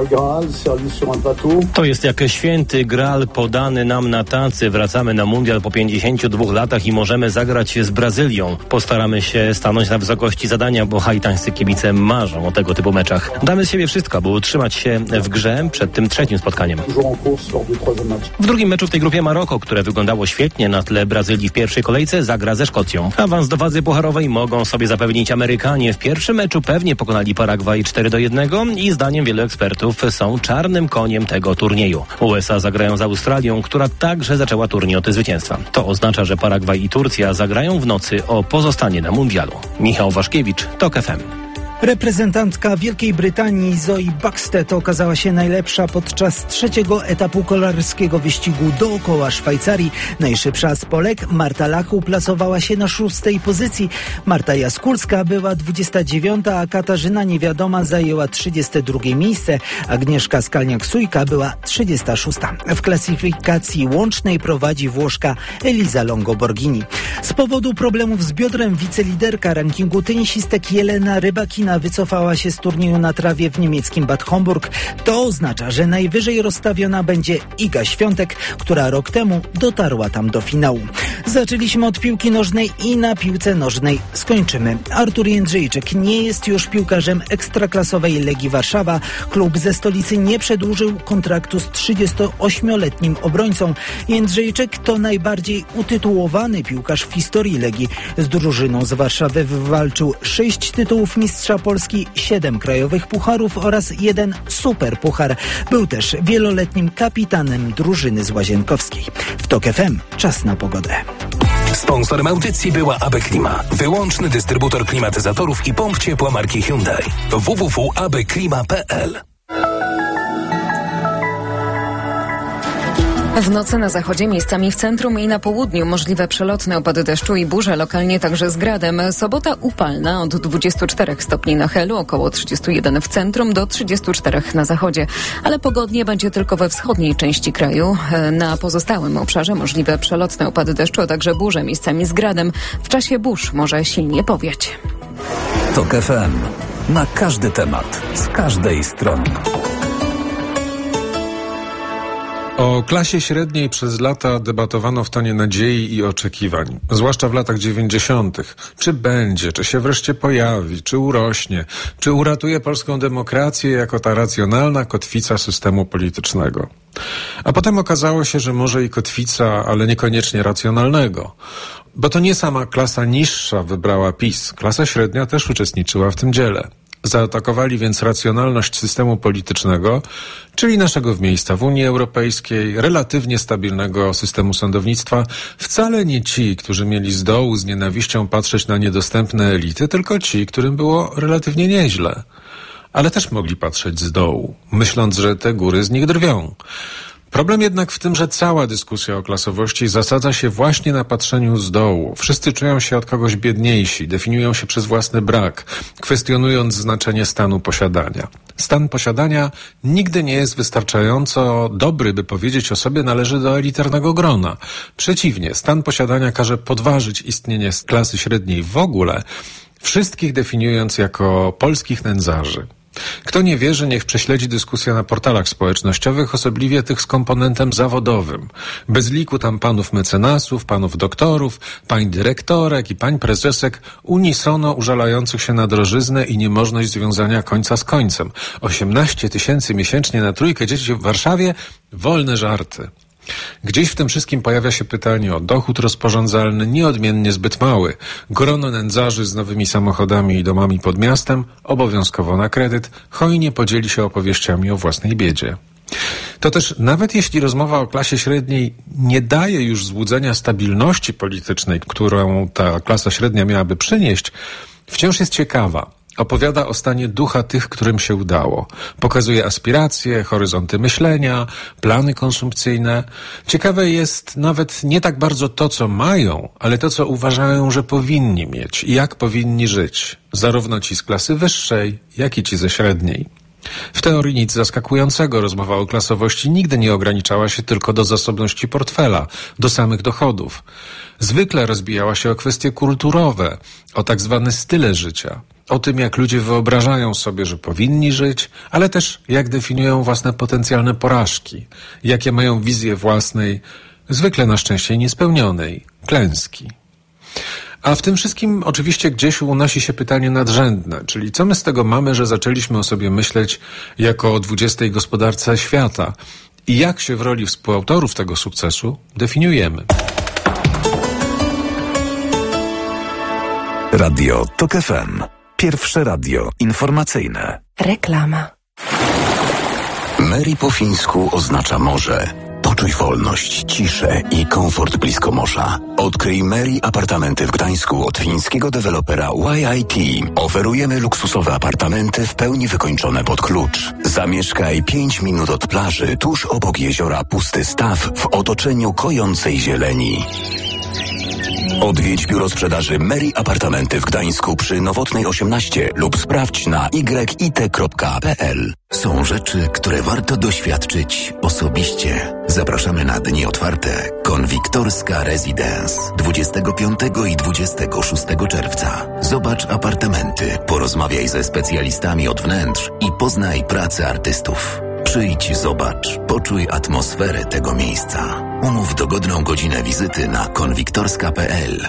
U: To jest jak święty Graal podany nam na tacy. Wracamy na mundial po pięćdziesięciu dwóch latach i możemy zagrać z Brazylią. Postaramy się stanąć na wysokości zadania, bo haitańscy kibice marzą o tego typu meczach. Damy z siebie wszystko, by utrzymać się w grze przed tym trzecim spotkaniem. W drugim meczu w tej grupie Maroko, które wyglądało świetnie na tle Brazylii w pierwszej kolejce, zagra ze Szkocją. Awans do fazy pucharowej mogą sobie zapewnić Amerykanie. W pierwszym meczu pewnie pokonali Paragwaj cztery do jednego i zdaniem wielu ekspertów są czarnym koniem tego turnieju. U S A zagrają z Australią, która także zaczęła turniej od zwycięstwa. To oznacza, że Paragwaj i Turcja zagrają w nocy o pozostanie na mundialu. Michał Waszkiewicz, TOK F M.
T: Reprezentantka Wielkiej Brytanii Zoe Buxted okazała się najlepsza podczas trzeciego etapu kolarskiego wyścigu dookoła Szwajcarii. Najszybsza z Polek, Marta Lach, uplasowała się na szóstej pozycji. Marta Jaskulska była dwudziesta dziewiąta, a Katarzyna Niewiadoma zajęła trzydzieste drugie miejsce. Agnieszka Skalniak-Sujka była trzydziesta szósta. W klasyfikacji łącznej prowadzi Włoszka Eliza Longo-Borghini. Z powodu problemów z biodrem wiceliderka rankingu tenisistek Jelena Rybakina wycofała się z turnieju na trawie w niemieckim Bad Homburg. To oznacza, że najwyżej rozstawiona będzie Iga Świątek, która rok temu dotarła tam do finału. Zaczęliśmy od piłki nożnej i na piłce nożnej skończymy. Artur Jędrzejczyk nie jest już piłkarzem ekstraklasowej Legii Warszawa. Klub ze stolicy nie przedłużył kontraktu z trzydziestoośmioletnim obrońcą. Jędrzejczyk to najbardziej utytułowany piłkarz w historii Legii. Z drużyną z Warszawy wywalczył sześć tytułów mistrza Polski, siedem krajowych pucharów oraz jeden superpuchar. Był też wieloletnim kapitanem drużyny z Łazienkowskiej. W TOK F M czas na pogodę.
S: Sponsorem audycji była A B Klima, wyłączny dystrybutor klimatyzatorów i pomp ciepła marki Hyundai. w w w kropka a b klima kropka p l.
P: W nocy na zachodzie, miejscami w centrum i na południu możliwe przelotne opady deszczu i burze, lokalnie także z gradem. Sobota upalna od dwudziestu czterech stopni na Helu, około trzydziestu jeden w centrum do trzydziestu czterech na zachodzie. Ale pogodnie będzie tylko we wschodniej części kraju. Na pozostałym obszarze możliwe przelotne opady deszczu, a także burze, miejscami z gradem. W czasie burz może silnie powiać.
C: TOK F M. Na każdy temat, z każdej strony.
R: O klasie średniej przez lata debatowano w tonie nadziei i oczekiwań, zwłaszcza w latach dziewięćdziesiątych. Czy będzie, czy się wreszcie pojawi, czy urośnie, czy uratuje polską demokrację jako ta racjonalna kotwica systemu politycznego. A potem okazało się, że może i kotwica, ale niekoniecznie racjonalnego. Bo to nie sama klasa niższa wybrała PiS, klasa średnia też uczestniczyła w tym dziele. Zaatakowali więc racjonalność systemu politycznego, czyli naszego miejsca w Unii Europejskiej, relatywnie stabilnego systemu sądownictwa, wcale nie ci, którzy mieli z dołu z nienawiścią patrzeć na niedostępne elity, tylko ci, którym było relatywnie nieźle. Ale też mogli patrzeć z dołu, myśląc, że te góry z nich drwią. Problem jednak w tym, że cała dyskusja o klasowości zasadza się właśnie na patrzeniu z dołu. Wszyscy czują się od kogoś biedniejsi, definiują się przez własny brak, kwestionując znaczenie stanu posiadania. Stan posiadania nigdy nie jest wystarczająco dobry, by powiedzieć o sobie należy do elitarnego grona. Przeciwnie, stan posiadania każe podważyć istnienie klasy średniej w ogóle, wszystkich definiując jako polskich nędzarzy. Kto nie wierzy, niech prześledzi dyskusję na portalach społecznościowych, osobliwie tych z komponentem zawodowym. Bez liku tam panów mecenasów, panów doktorów, pań dyrektorek i pań prezesek unisono użalających się na drożyznę i niemożność związania końca z końcem. osiemnaście tysięcy miesięcznie na trójkę dzieci w Warszawie? Wolne żarty. Gdzieś w tym wszystkim pojawia się pytanie o dochód rozporządzalny, nieodmiennie zbyt mały. Grono nędzarzy z nowymi samochodami i domami pod miastem, obowiązkowo na kredyt, hojnie podzieli się opowieściami o własnej biedzie. To też nawet jeśli rozmowa o klasie średniej nie daje już złudzenia stabilności politycznej, którą ta klasa średnia miałaby przynieść, wciąż jest ciekawa. Opowiada o stanie ducha tych, którym się udało. Pokazuje aspiracje, horyzonty myślenia, plany konsumpcyjne. Ciekawe jest nawet nie tak bardzo to, co mają, ale to, co uważają, że powinni mieć i jak powinni żyć. Zarówno ci z klasy wyższej, jak i ci ze średniej. W teorii nic zaskakującego. Rozmowa o klasowości nigdy nie ograniczała się tylko do zasobności portfela, do samych dochodów. Zwykle rozbijała się o kwestie kulturowe, o tak zwane style życia. O tym, jak ludzie wyobrażają sobie, że powinni żyć, ale też jak definiują własne potencjalne porażki, jakie mają wizję własnej, zwykle na szczęście niespełnionej, klęski. A w tym wszystkim oczywiście gdzieś unosi się pytanie nadrzędne, czyli co my z tego mamy, że zaczęliśmy o sobie myśleć jako o dwudziestej gospodarce świata i jak się w roli współautorów tego sukcesu definiujemy.
C: Radio TOK F M. Pierwsze radio informacyjne.
P: Reklama.
D: Mary po fińsku oznacza morze. Poczuj wolność, ciszę i komfort blisko morza. Odkryj Mary apartamenty w Gdańsku od fińskiego dewelopera Y I T. Oferujemy luksusowe apartamenty w pełni wykończone pod klucz. Zamieszkaj pięć minut od plaży, tuż obok jeziora Pusty Staw, w otoczeniu kojącej zieleni. Odwiedź biuro sprzedaży Mary Apartamenty w Gdańsku przy Nowotnej osiemnaście lub sprawdź na y i t kropka p l.
V: Są rzeczy, które warto doświadczyć osobiście. Zapraszamy na dni otwarte Konwiktorska Residence dwudziestego piątego i dwudziestego szóstego czerwca. Zobacz apartamenty, porozmawiaj ze specjalistami od wnętrz i poznaj pracę artystów. Przyjdź, zobacz, poczuj atmosferę tego miejsca. Umów dogodną godzinę wizyty na konwiktorska kropka p l.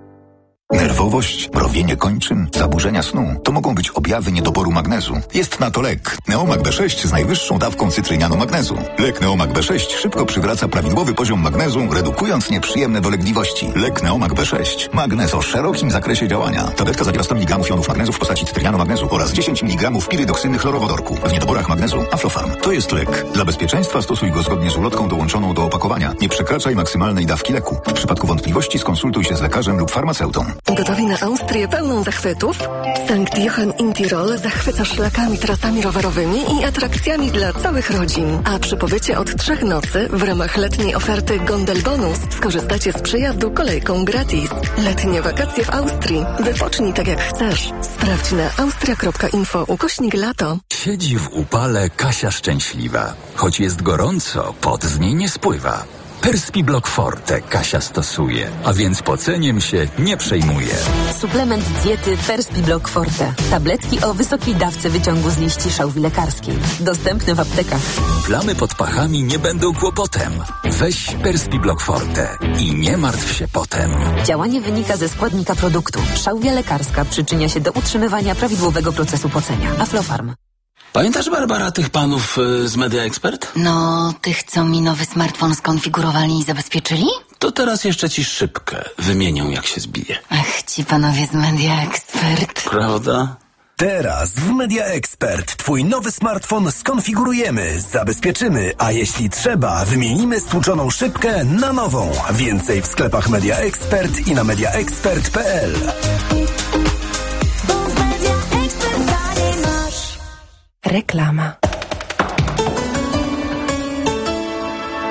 M: Nerwowość, mrowienie kończyn, zaburzenia snu to mogą być objawy niedoboru magnezu. Jest na to lek Neomag B sześć z najwyższą dawką cytrynianu magnezu. Lek Neomag B sześć szybko przywraca prawidłowy poziom magnezu, redukując nieprzyjemne dolegliwości. Lek Neomag B sześć. Magnez o szerokim zakresie działania. Tabletka zawiera sto miligramów jonów magnezu w postaci cytrynianu magnezu oraz dziesięć miligramów pirydoksyny chlorowodorku. W niedoborach magnezu Aflofarm. To jest lek. Dla bezpieczeństwa stosuj go zgodnie z ulotką dołączoną do opakowania. Nie przekraczaj maksymalnej dawki leku. W przypadku wątpliwości skonsultuj się z lekarzem lub farmaceutą.
W: Gotowi na Austrię pełną zachwytów? Sankt Johann in Tirol zachwyca szlakami, trasami rowerowymi i atrakcjami dla całych rodzin. A przy pobycie od trzech nocy w ramach letniej oferty Gondel Bonus skorzystacie z przejazdu kolejką gratis. Letnie wakacje w Austrii. Wypocznij tak jak chcesz. Sprawdź na austria kropka info ukośnik lato.
N: Siedzi w upale Kasia szczęśliwa. Choć jest gorąco, pot z niej nie spływa. Perspi Block Forte Kasia stosuje, a więc poceniem się nie przejmuje.
X: Suplement diety Perspi Block Forte. Tabletki o wysokiej dawce wyciągu z liści szałwi lekarskiej. Dostępne w aptekach.
N: Plamy pod pachami nie będą kłopotem. Weź Perspi Block Forte i nie martw się potem.
X: Działanie wynika ze składnika produktu. Szałwia lekarska przyczynia się do utrzymywania prawidłowego procesu pocenia. Aflofarm.
Y: Pamiętasz, Barbara, tych panów y, z Media Expert?
B: No, tych, co mi nowy smartfon skonfigurowali i zabezpieczyli?
Y: To teraz jeszcze ci szybkę wymienią, jak się zbije.
B: Ach, ci panowie z Media Expert.
Y: Prawda?
Z: Teraz w Media Expert twój nowy smartfon skonfigurujemy, zabezpieczymy, a jeśli trzeba, wymienimy stłuczoną szybkę na nową. Więcej w sklepach Media Expert i na media expert kropka p l.
P: Reklama.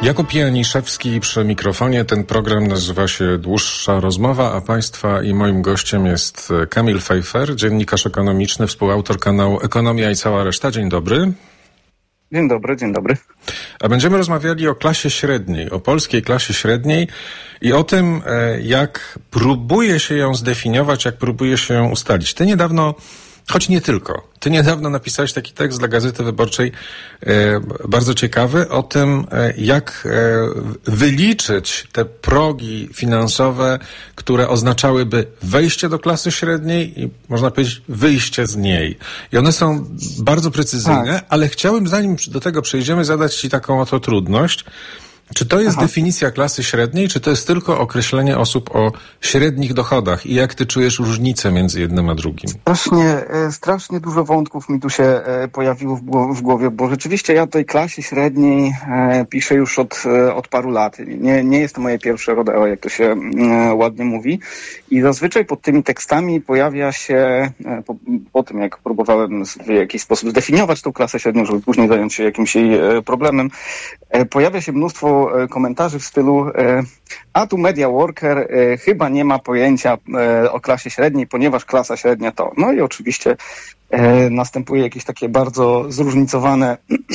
R: Jakub Janiszewski przy mikrofonie. Ten program nazywa się Dłuższa Rozmowa, a Państwa i moim gościem jest Kamil Pfeiffer, dziennikarz ekonomiczny, współautor kanału Ekonomia i cała reszta. Dzień dobry.
E: Dzień dobry, dzień dobry.
R: A będziemy rozmawiali o klasie średniej, o polskiej klasie średniej i o tym, jak próbuje się ją zdefiniować, jak próbuje się ją ustalić. Ty niedawno, choć nie tylko, ty niedawno napisałeś taki tekst dla Gazety Wyborczej, e, bardzo ciekawy, o tym, e, jak e, wyliczyć te progi finansowe, które oznaczałyby wejście do klasy średniej i, można powiedzieć, wyjście z niej. I one są bardzo precyzyjne, tak. Ale chciałbym, zanim do tego przejdziemy, zadać Ci taką oto trudność. Czy to jest Aha. definicja klasy średniej, czy to jest tylko określenie osób o średnich dochodach? I jak ty czujesz różnicę między jednym a drugim?
E: Strasznie, strasznie dużo wątków mi tu się pojawiło w głowie, bo rzeczywiście ja o tej klasie średniej piszę już od, od paru lat. Nie, nie jest to moje pierwsze rodeo, jak to się ładnie mówi. I zazwyczaj pod tymi tekstami pojawia się, po, po tym jak próbowałem w jakiś sposób zdefiniować tą klasę średnią, żeby później zająć się jakimś jej problemem, pojawia się mnóstwo komentarzy w stylu a tu media worker chyba nie ma pojęcia o klasie średniej, ponieważ klasa średnia to. No i oczywiście następuje jakieś takie bardzo zróżnicowane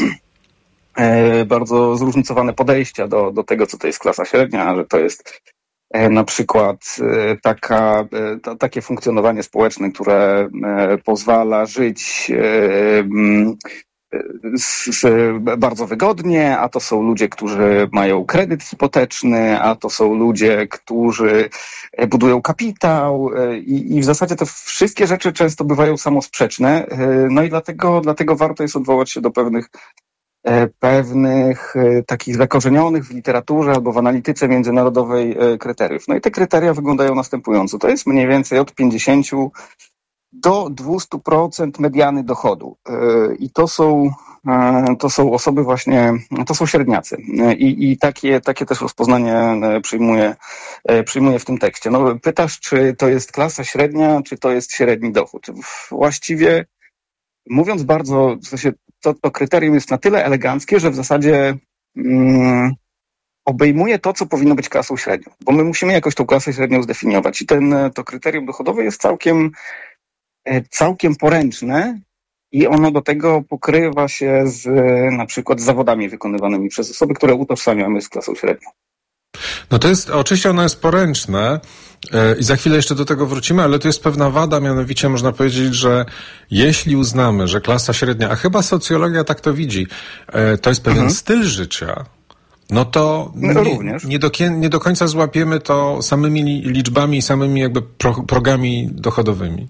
E: bardzo zróżnicowane podejścia do, do tego, co to jest klasa średnia, że to jest na przykład taka, to, takie funkcjonowanie społeczne, które pozwala żyć Z, z, bardzo wygodnie, a to są ludzie, którzy mają kredyt hipoteczny, a to są ludzie, którzy budują kapitał i, i w zasadzie te wszystkie rzeczy często bywają samosprzeczne. No i dlatego, dlatego warto jest odwołać się do pewnych pewnych takich zakorzenionych w literaturze albo w analityce międzynarodowej kryteriów. No i te kryteria wyglądają następująco. To jest mniej więcej od pięćdziesięciu do dwustu procent mediany dochodu. I to są, to są osoby właśnie, to są średniacy. I, i takie, takie też rozpoznanie przyjmuję, przyjmuję w tym tekście. No, pytasz, czy to jest klasa średnia, czy to jest średni dochód. Właściwie, mówiąc bardzo, w sensie to, to kryterium jest na tyle eleganckie, że w zasadzie mm, obejmuje to, co powinno być klasą średnią. Bo my musimy jakoś tą klasę średnią zdefiniować. I ten, to kryterium dochodowe jest całkiem całkiem poręczne i ono do tego pokrywa się z na przykład z zawodami wykonywanymi przez osoby, które utożsamiamy z klasą średnią.
R: No to jest, oczywiście ono jest poręczne i za chwilę jeszcze do tego wrócimy, ale to jest pewna wada, mianowicie można powiedzieć, że jeśli uznamy, że klasa średnia, a chyba socjologia tak to widzi, to jest pewien mhm. styl życia, no to
E: no,
R: nie, nie, do, nie do końca złapiemy to samymi liczbami i samymi jakby pro, progami dochodowymi.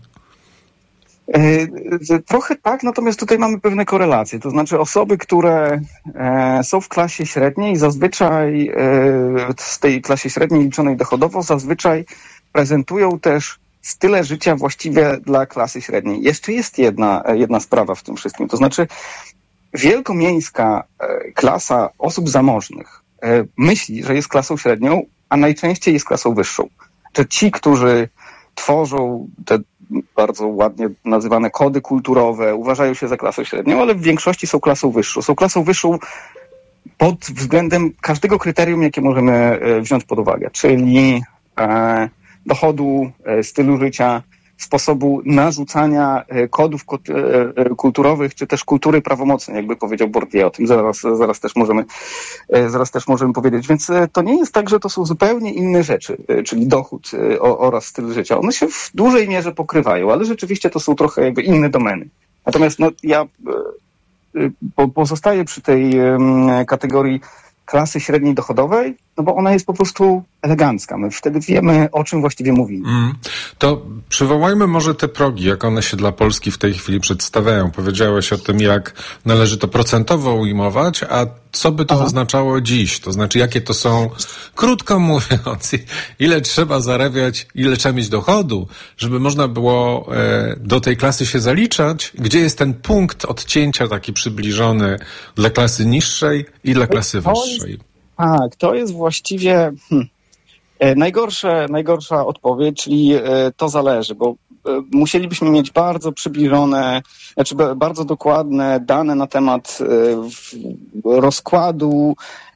E: Trochę tak, natomiast tutaj mamy pewne korelacje. To znaczy osoby, które są w klasie średniej, zazwyczaj z tej klasie średniej liczonej dochodowo, zazwyczaj prezentują też style życia właściwie dla klasy średniej. Jeszcze jest jedna, jedna sprawa w tym wszystkim. To znaczy wielkomiejska klasa osób zamożnych myśli, że jest klasą średnią, a najczęściej jest klasą wyższą. To ci, którzy tworzą te bardzo ładnie nazywane kody kulturowe, uważają się za klasę średnią, ale w większości są klasą wyższą. Są klasą wyższą pod względem każdego kryterium, jakie możemy wziąć pod uwagę, czyli e, dochodu, e, stylu życia, sposobu narzucania kodów kulturowych, czy też kultury prawomocnej, jakby powiedział Bourdieu. O tym zaraz, zaraz też możemy, zaraz też możemy powiedzieć. Więc to nie jest tak, że to są zupełnie inne rzeczy, czyli dochód oraz styl życia. One się w dużej mierze pokrywają, ale rzeczywiście to są trochę jakby inne domeny. Natomiast no, ja pozostaję przy tej kategorii klasy średniej dochodowej, no bo ona jest po prostu elegancka. My wtedy wiemy, o czym właściwie mówimy.
R: Mm. To przywołajmy może te progi, jak one się dla Polski w tej chwili przedstawiają. Powiedziałeś o tym, jak należy to procentowo ujmować, a co by to Aha. oznaczało dziś? To znaczy, jakie to są, krótko mówiąc, ile trzeba zarabiać, ile trzeba mieć dochodu, żeby można było e, do tej klasy się zaliczać? Gdzie jest ten punkt odcięcia taki przybliżony dla klasy niższej i dla klasy wyższej?
E: Tak, to jest właściwie hmm, najgorsze, najgorsza odpowiedź, czyli to zależy, bo musielibyśmy mieć bardzo przybliżone, znaczy bardzo dokładne dane na temat rozkładu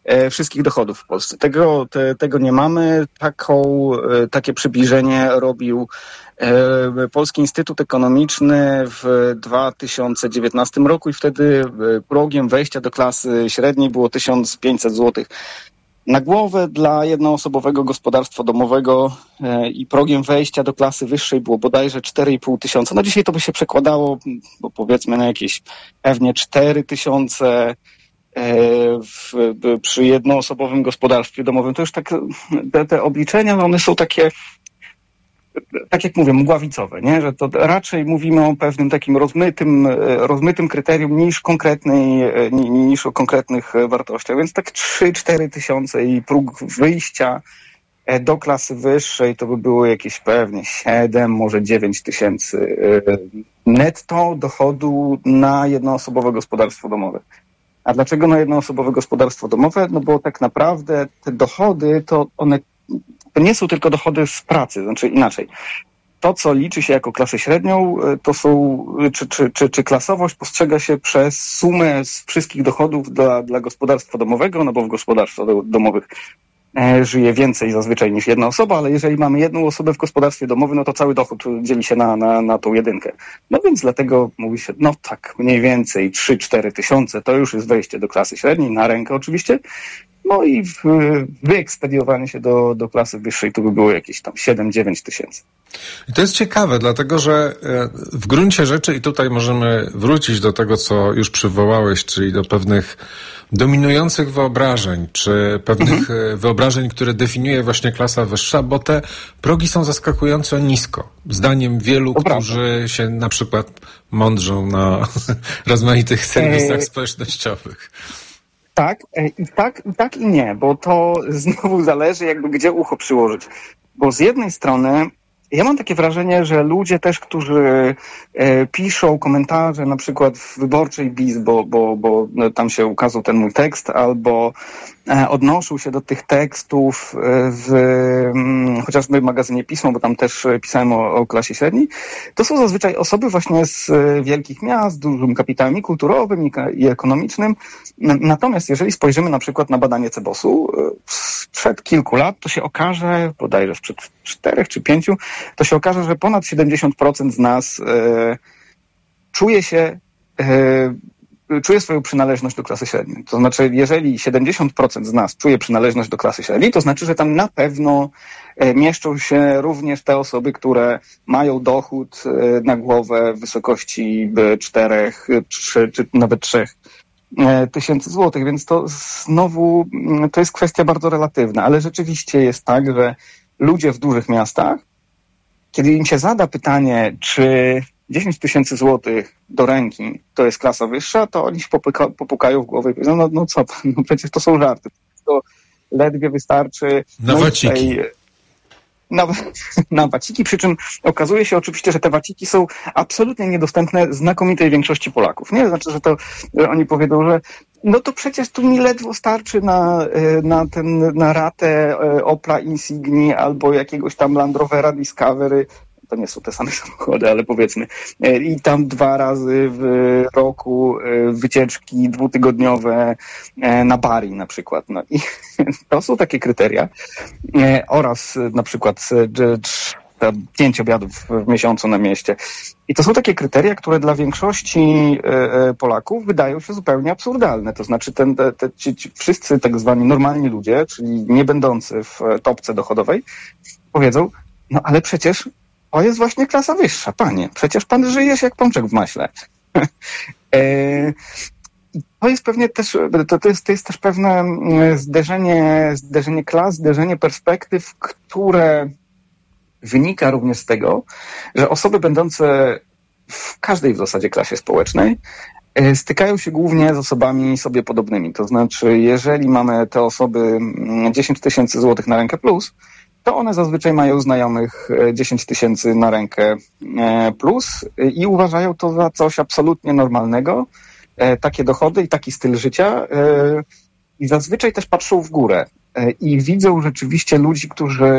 E: wszystkich dochodów w Polsce. Tego, te, tego nie mamy. Taką, takie przybliżenie robił Polski Instytut Ekonomiczny w dwa tysiące dziewiętnastym roku i wtedy progiem wejścia do klasy średniej było tysiąc pięćset złotych na głowę dla jednoosobowego gospodarstwa domowego i progiem wejścia do klasy wyższej było bodajże cztery i pół tysiąca. No dzisiaj to by się przekładało, bo powiedzmy na jakieś pewnie cztery tysiące w, przy jednoosobowym gospodarstwie domowym. To już tak, te, te obliczenia, one są takie, tak jak mówię, mgławicowe, nie? Że to raczej mówimy o pewnym takim rozmytym, rozmytym kryterium niż konkretnej, niż o konkretnych wartościach. Więc tak trzy cztery tysiące i próg wyjścia do klasy wyższej to by było jakieś pewnie siedem, może dziewięć tysięcy netto dochodu na jednoosobowe gospodarstwo domowe. A dlaczego na jednoosobowe gospodarstwo domowe? No bo tak naprawdę te dochody, to one to nie są tylko dochody z pracy, znaczy inaczej. To, co liczy się jako klasę średnią, to są, czy, czy, czy, czy klasowość postrzega się przez sumę z wszystkich dochodów dla, dla gospodarstwa domowego, no bo w gospodarstwach domowych e, żyje więcej zazwyczaj niż jedna osoba, ale jeżeli mamy jedną osobę w gospodarstwie domowym, no to cały dochód dzieli się na, na, na tą jedynkę. No więc dlatego mówi się, no tak, mniej więcej trzy cztery tysiące to już jest wejście do klasy średniej, na rękę oczywiście. No i w, wyekspediowanie się do, do klasy wyższej to by było jakieś tam siedem dziewięć tysięcy.
R: I to jest ciekawe, dlatego że w gruncie rzeczy, i tutaj możemy wrócić do tego, co już przywołałeś, czyli do pewnych dominujących wyobrażeń, czy pewnych mhm. wyobrażeń, które definiuje właśnie klasa wyższa, bo te progi są zaskakująco nisko. Zdaniem wielu, to którzy prawda. się na przykład mądrzą na rozmaitych serwisach e... społecznościowych.
E: Tak, i tak, i tak i nie, bo to znowu zależy jakby gdzie ucho przyłożyć. Bo z jednej strony ja mam takie wrażenie, że ludzie też, którzy e, piszą komentarze na przykład w Wyborczej Biz, bo, bo, bo tam się ukazał ten mój tekst, albo e, odnoszą się do tych tekstów w m, chociażby w magazynie Pismo, bo tam też pisałem o, o klasie średniej, to są zazwyczaj osoby właśnie z wielkich miast, z dużym kapitałem i kulturowym i, i ekonomicznym. Natomiast jeżeli spojrzymy na przykład na badanie Cebosu sprzed kilku lat, to się okaże, bodajże sprzed czterech czy pięciu, to się okaże, że ponad siedemdziesiąt procent z nas e, czuje się, e, czuje swoją przynależność do klasy średniej. To znaczy, jeżeli siedemdziesiąt procent z nas czuje przynależność do klasy średniej, to znaczy, że tam na pewno e, mieszczą się również te osoby, które mają dochód e, na głowę w wysokości czterech, trzy, czy nawet trzech tysięcy złotych, więc to znowu to jest kwestia bardzo relatywna, ale rzeczywiście jest tak, że ludzie w dużych miastach, kiedy im się zada pytanie, czy dziesięć tysięcy złotych do ręki to jest klasa wyższa, to oni się popuka, popukają w głowę i powiedzą, no, no co pan, no przecież to są żarty. To ledwie wystarczy...
R: Na no waciki.
E: Na, na waciki, przy czym okazuje się oczywiście, że te waciki są absolutnie niedostępne znakomitej większości Polaków. Nie? Znaczy, że to że oni powiedzą, że no to przecież tu mi ledwo starczy na, na, ten, na ratę Opla Insigni albo jakiegoś tam Land Rovera Discovery. To nie są te same samochody, ale powiedzmy. I tam dwa razy w roku wycieczki dwutygodniowe na Bari na przykład. No i to są takie kryteria. Oraz na przykład pięć obiadów w miesiącu na mieście. I to są takie kryteria, które dla większości Polaków wydają się zupełnie absurdalne. To znaczy ten, te, te, ci, ci wszyscy tak zwani normalni ludzie, czyli nie będący w topce dochodowej, powiedzą, no ale przecież to jest właśnie klasa wyższa, panie. Przecież pan żyjesz jak pączek w maśle. To jest pewnie też, to, to, jest, to jest też pewne zderzenie, zderzenie klas, zderzenie perspektyw, które wynika również z tego, że osoby będące w każdej w zasadzie klasie społecznej stykają się głównie z osobami sobie podobnymi. To znaczy, jeżeli mamy te osoby dziesięć tysięcy złotych na rękę plus, to one zazwyczaj mają znajomych dziesięć tysięcy na rękę plus i uważają to za coś absolutnie normalnego, takie dochody i taki styl życia i zazwyczaj też patrzą w górę i widzą rzeczywiście ludzi, którzy,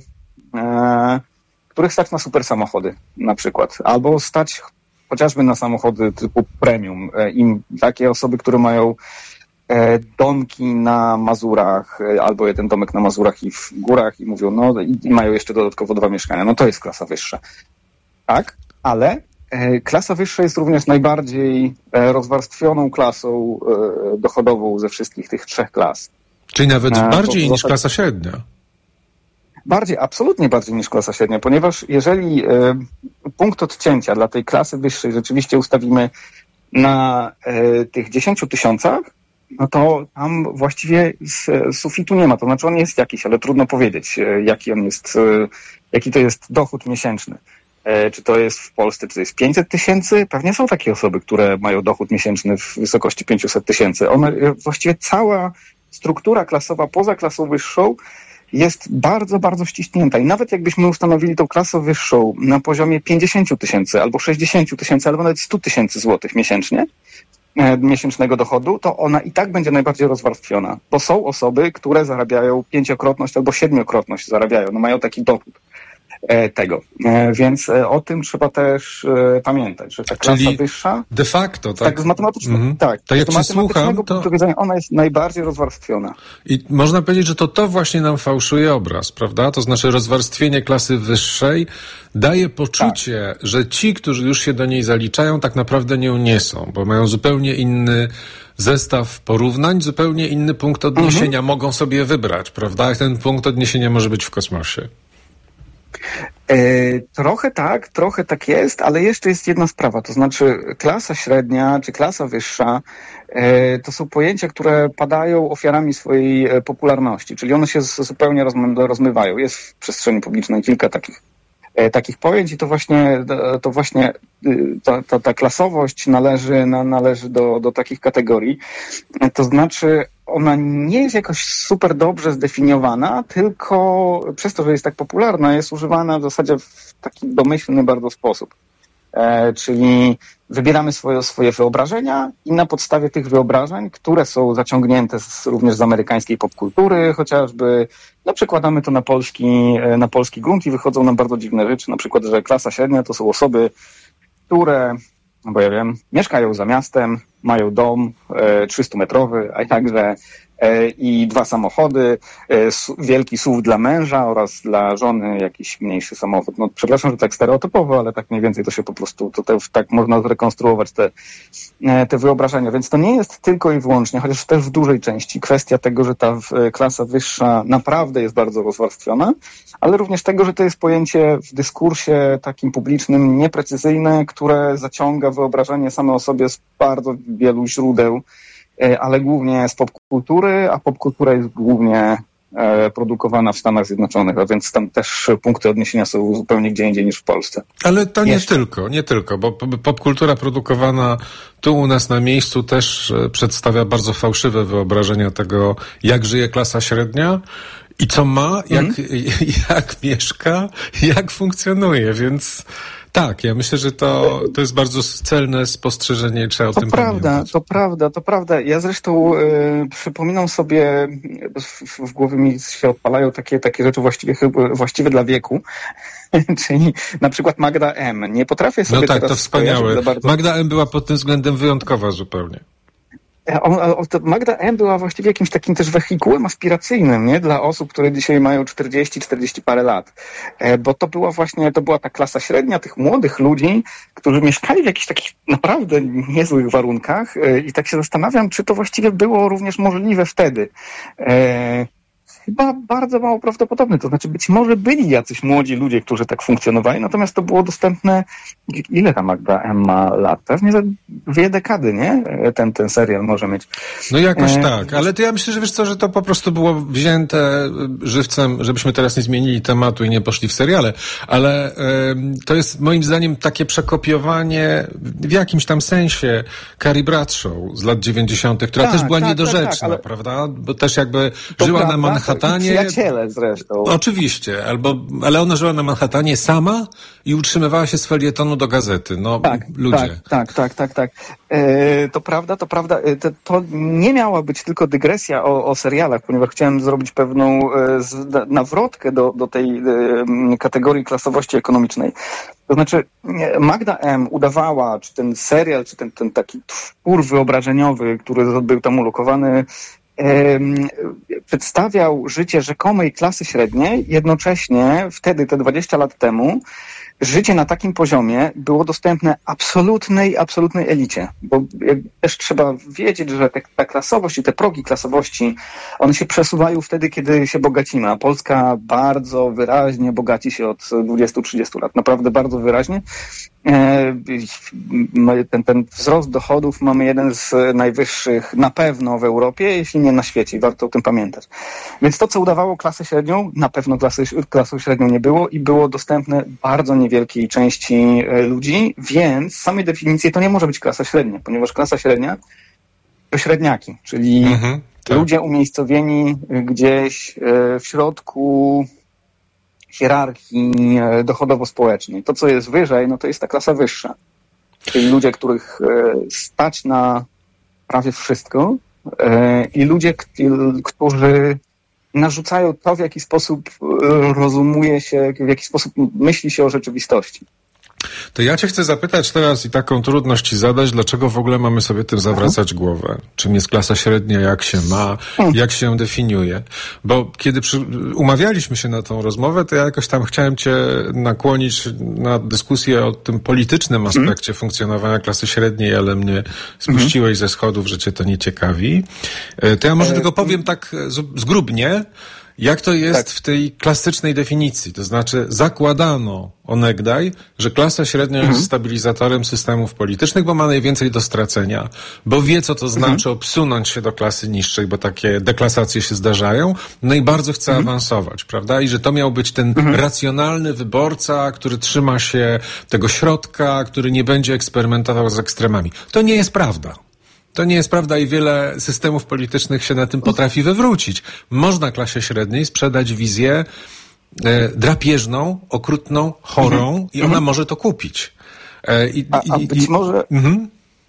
E: których stać na super samochody na przykład, albo stać chociażby na samochody typu premium. Im takie osoby, które mają e, domki na Mazurach, e, albo jeden domek na Mazurach i w górach i mówią, no i, i mają jeszcze dodatkowo dwa mieszkania. No to jest klasa wyższa. Tak, ale e, klasa wyższa jest również najbardziej e, rozwarstwioną klasą e, dochodową ze wszystkich tych trzech klas.
R: Czyli nawet
E: e,
R: bardziej
E: bo,
R: niż klasa średnia.
E: Bardziej, absolutnie bardziej niż klasa średnia, ponieważ jeżeli e, punkt odcięcia dla tej klasy wyższej rzeczywiście ustawimy na e, tych dziesięciu tysiącach, no to tam właściwie z, z sufitu nie ma. To znaczy on jest jakiś, ale trudno powiedzieć, e, jaki on jest, e, jaki to jest dochód miesięczny. E, czy to jest w Polsce, czy to jest pięćset tysięcy? Pewnie są takie osoby, które mają dochód miesięczny w wysokości pięćset tysięcy. One, e, właściwie cała struktura klasowa poza klasą wyższą jest bardzo, bardzo ściśnięta i nawet jakbyśmy ustanowili tą klasę wyższą na poziomie pięćdziesiąt tysięcy albo sześćdziesiąt tysięcy, albo nawet sto tysięcy złotych miesięcznie, e, miesięcznego dochodu, to ona i tak będzie najbardziej rozwarstwiona, bo są osoby, które zarabiają pięciokrotność albo siedmiokrotność zarabiają, no mają taki dochód e, tego, e, więc e, o tym trzeba też e, pamiętać, że ta klasa
R: Czyli
E: wyższa
R: de facto, tak,
E: tak z matematycznego,
R: mhm.
E: tak,
R: tak jak
E: z
R: cię słucham, to...
E: punktu widzenia ona jest najbardziej rozwarstwiona.
R: I można powiedzieć, że to to właśnie nam fałszuje obraz, prawda? To znaczy rozwarstwienie klasy wyższej daje poczucie, tak. że ci, którzy już się do niej zaliczają, tak naprawdę nią nie są, bo mają zupełnie inny zestaw porównań, zupełnie inny punkt odniesienia mhm. mogą sobie wybrać, prawda? Ten punkt odniesienia może być w kosmosie.
E: E, trochę tak, trochę tak jest, ale jeszcze jest jedna sprawa, to znaczy klasa średnia czy klasa wyższa e, to są pojęcia, które padają ofiarami swojej e, popularności, czyli one się z, zupełnie rozmy, rozmywają. Jest w przestrzeni publicznej kilka takich, e, takich pojęć i to właśnie, to właśnie ta, ta, ta klasowość należy, na, należy do, do takich kategorii, e, to znaczy ona nie jest jakoś super dobrze zdefiniowana, tylko przez to, że jest tak popularna, jest używana w zasadzie w taki domyślny bardzo sposób. E, czyli wybieramy swoje, swoje wyobrażenia i na podstawie tych wyobrażeń, które są zaciągnięte z, również z amerykańskiej popkultury chociażby, no przekładamy to na polski, na polski grunt i wychodzą nam bardzo dziwne rzeczy, na przykład, że klasa średnia to są osoby, które, no bo ja wiem, mieszkają za miastem, mają dom e, trzystumetrowy, a także e, i dwa samochody, e, su, wielki S U V dla męża oraz dla żony jakiś mniejszy samochód. No przepraszam, że tak stereotypowo, ale tak mniej więcej to się po prostu, to te, tak można zrekonstruować te, e, te wyobrażenia. Więc to nie jest tylko i wyłącznie, chociaż też w dużej części, kwestia tego, że ta w, klasa wyższa naprawdę jest bardzo rozwarstwiona, ale również tego, że to jest pojęcie w dyskursie takim publicznym nieprecyzyjne, które zaciąga wyobrażenie same o sobie z bardzo wielu źródeł, ale głównie z popkultury, a popkultura jest głównie produkowana w Stanach Zjednoczonych, a więc tam też punkty odniesienia są zupełnie gdzie indziej niż w Polsce.
R: Ale to nie
E: Jeszcze.
R: tylko, nie tylko, bo popkultura produkowana tu u nas na miejscu też przedstawia bardzo fałszywe wyobrażenia tego, jak żyje klasa średnia i co ma, jak, mm. jak mieszka, jak funkcjonuje, więc tak, ja myślę, że to, to jest bardzo celne spostrzeżenie, trzeba o
E: to
R: tym
E: prawda,
R: pamiętać.
E: To prawda, to prawda. Ja zresztą y, przypominam sobie, w, w głowie mi się odpalają takie, takie rzeczy właściwie, właściwe dla wieku, czyli na przykład Magda M. Nie potrafię sobie
R: No tak,
E: teraz
R: to wspaniałe.
E: Bardzo...
R: Magda M. była pod tym względem wyjątkowa zupełnie.
E: On, on, Magda M. była właściwie jakimś takim też wehikułem aspiracyjnym, nie? Dla osób, które dzisiaj mają czterdzieści, czterdzieści parę lat. E, bo to była właśnie, to była ta klasa średnia tych młodych ludzi, którzy mieszkali w jakichś takich naprawdę niezłych warunkach e, i tak się zastanawiam, czy to właściwie było również możliwe wtedy. E, Chyba bardzo mało prawdopodobne. To znaczy być może byli jacyś młodzi ludzie, którzy tak funkcjonowali, natomiast to było dostępne. Ile ta Magda M. ma lat? Pewnie za dwie dekady, nie? Ten, ten serial może mieć.
R: No jakoś
E: e...
R: tak, ale to ja myślę, że wiesz co, że to po prostu było wzięte żywcem, żebyśmy teraz nie zmienili tematu i nie poszli w seriale, ale e, to jest moim zdaniem takie przekopiowanie w jakimś tam sensie Carrie Bradshaw z lat dziewięćdziesiątych, która
E: tak,
R: też była
E: tak,
R: niedorzeczna,
E: tak, tak, ale...
R: prawda? Bo też jakby
E: to
R: żyła
E: prawda,
R: na Manhattanie. Manhattanie.
E: Przyjaciele zresztą.
R: Oczywiście, albo, ale ona żyła na Manhattanie sama i utrzymywała się z felietonu do gazety. No,
E: tak,
R: ludzie.
E: Tak, tak, tak, tak, tak. E, to prawda, to prawda. E, to, to nie miała być tylko dygresja o, o serialach, ponieważ chciałem zrobić pewną e, z, nawrotkę do, do tej e, kategorii klasowości ekonomicznej. To znaczy Magda M. udawała, czy ten serial, czy ten, ten taki twór wyobrażeniowy, który był tam ulokowany, e, przedstawiał życie rzekomej klasy średniej, jednocześnie wtedy, te dwadzieścia lat temu, życie na takim poziomie było dostępne absolutnej, absolutnej elicie, bo też trzeba wiedzieć, że te, ta klasowość i te progi klasowości, one się przesuwają wtedy, kiedy się bogacimy, a Polska bardzo wyraźnie bogaci się od dwudziestu do trzydziestu lat, naprawdę bardzo wyraźnie. Ten, ten wzrost dochodów mamy jeden z najwyższych na pewno w Europie, jeśli nie na świecie, i warto o tym pamiętać. Więc to, co udawało klasę średnią, na pewno klasy, klasą średnią nie było i było dostępne bardzo niewielkiej części ludzi, więc z samej definicji to nie może być klasa średnia, ponieważ klasa średnia to średniaki, czyli mhm, tak. ludzie umiejscowieni gdzieś w środku hierarchii dochodowo-społecznej. To, co jest wyżej, no to jest ta klasa wyższa. Czyli ludzie, których stać na prawie wszystko i ludzie, którzy narzucają to, w jaki sposób rozumuje się, w jaki sposób myśli się o rzeczywistości.
R: To ja cię chcę zapytać teraz i taką trudność ci zadać, dlaczego w ogóle mamy sobie tym zawracać głowę? Czym jest klasa średnia, jak się ma, jak się definiuje? Bo kiedy przy, umawialiśmy się na tą rozmowę, to ja jakoś tam chciałem cię nakłonić na dyskusję o tym politycznym aspekcie funkcjonowania klasy średniej, ale mnie spuściłeś ze schodów, że cię to nie ciekawi. To ja może tylko powiem tak zgrubnie, jak to jest tak. w tej klasycznej definicji? To znaczy zakładano onegdaj, że klasa średnia mhm. jest stabilizatorem systemów politycznych, bo ma najwięcej do stracenia, bo wie, co to znaczy mhm. obsunąć się do klasy niższej, bo takie deklasacje się zdarzają, no i bardzo chce mhm. awansować, prawda? I że to miał być ten mhm. racjonalny wyborca, który trzyma się tego środka, który nie będzie eksperymentował z ekstremami. To nie jest prawda. To nie jest prawda i wiele systemów politycznych się na tym potrafi wywrócić. Można klasie średniej sprzedać wizję e, drapieżną, okrutną, chorą mhm. i ona mhm. może to kupić. E, i,
E: a, a
R: i,
E: być
R: i,
E: może... Mhm.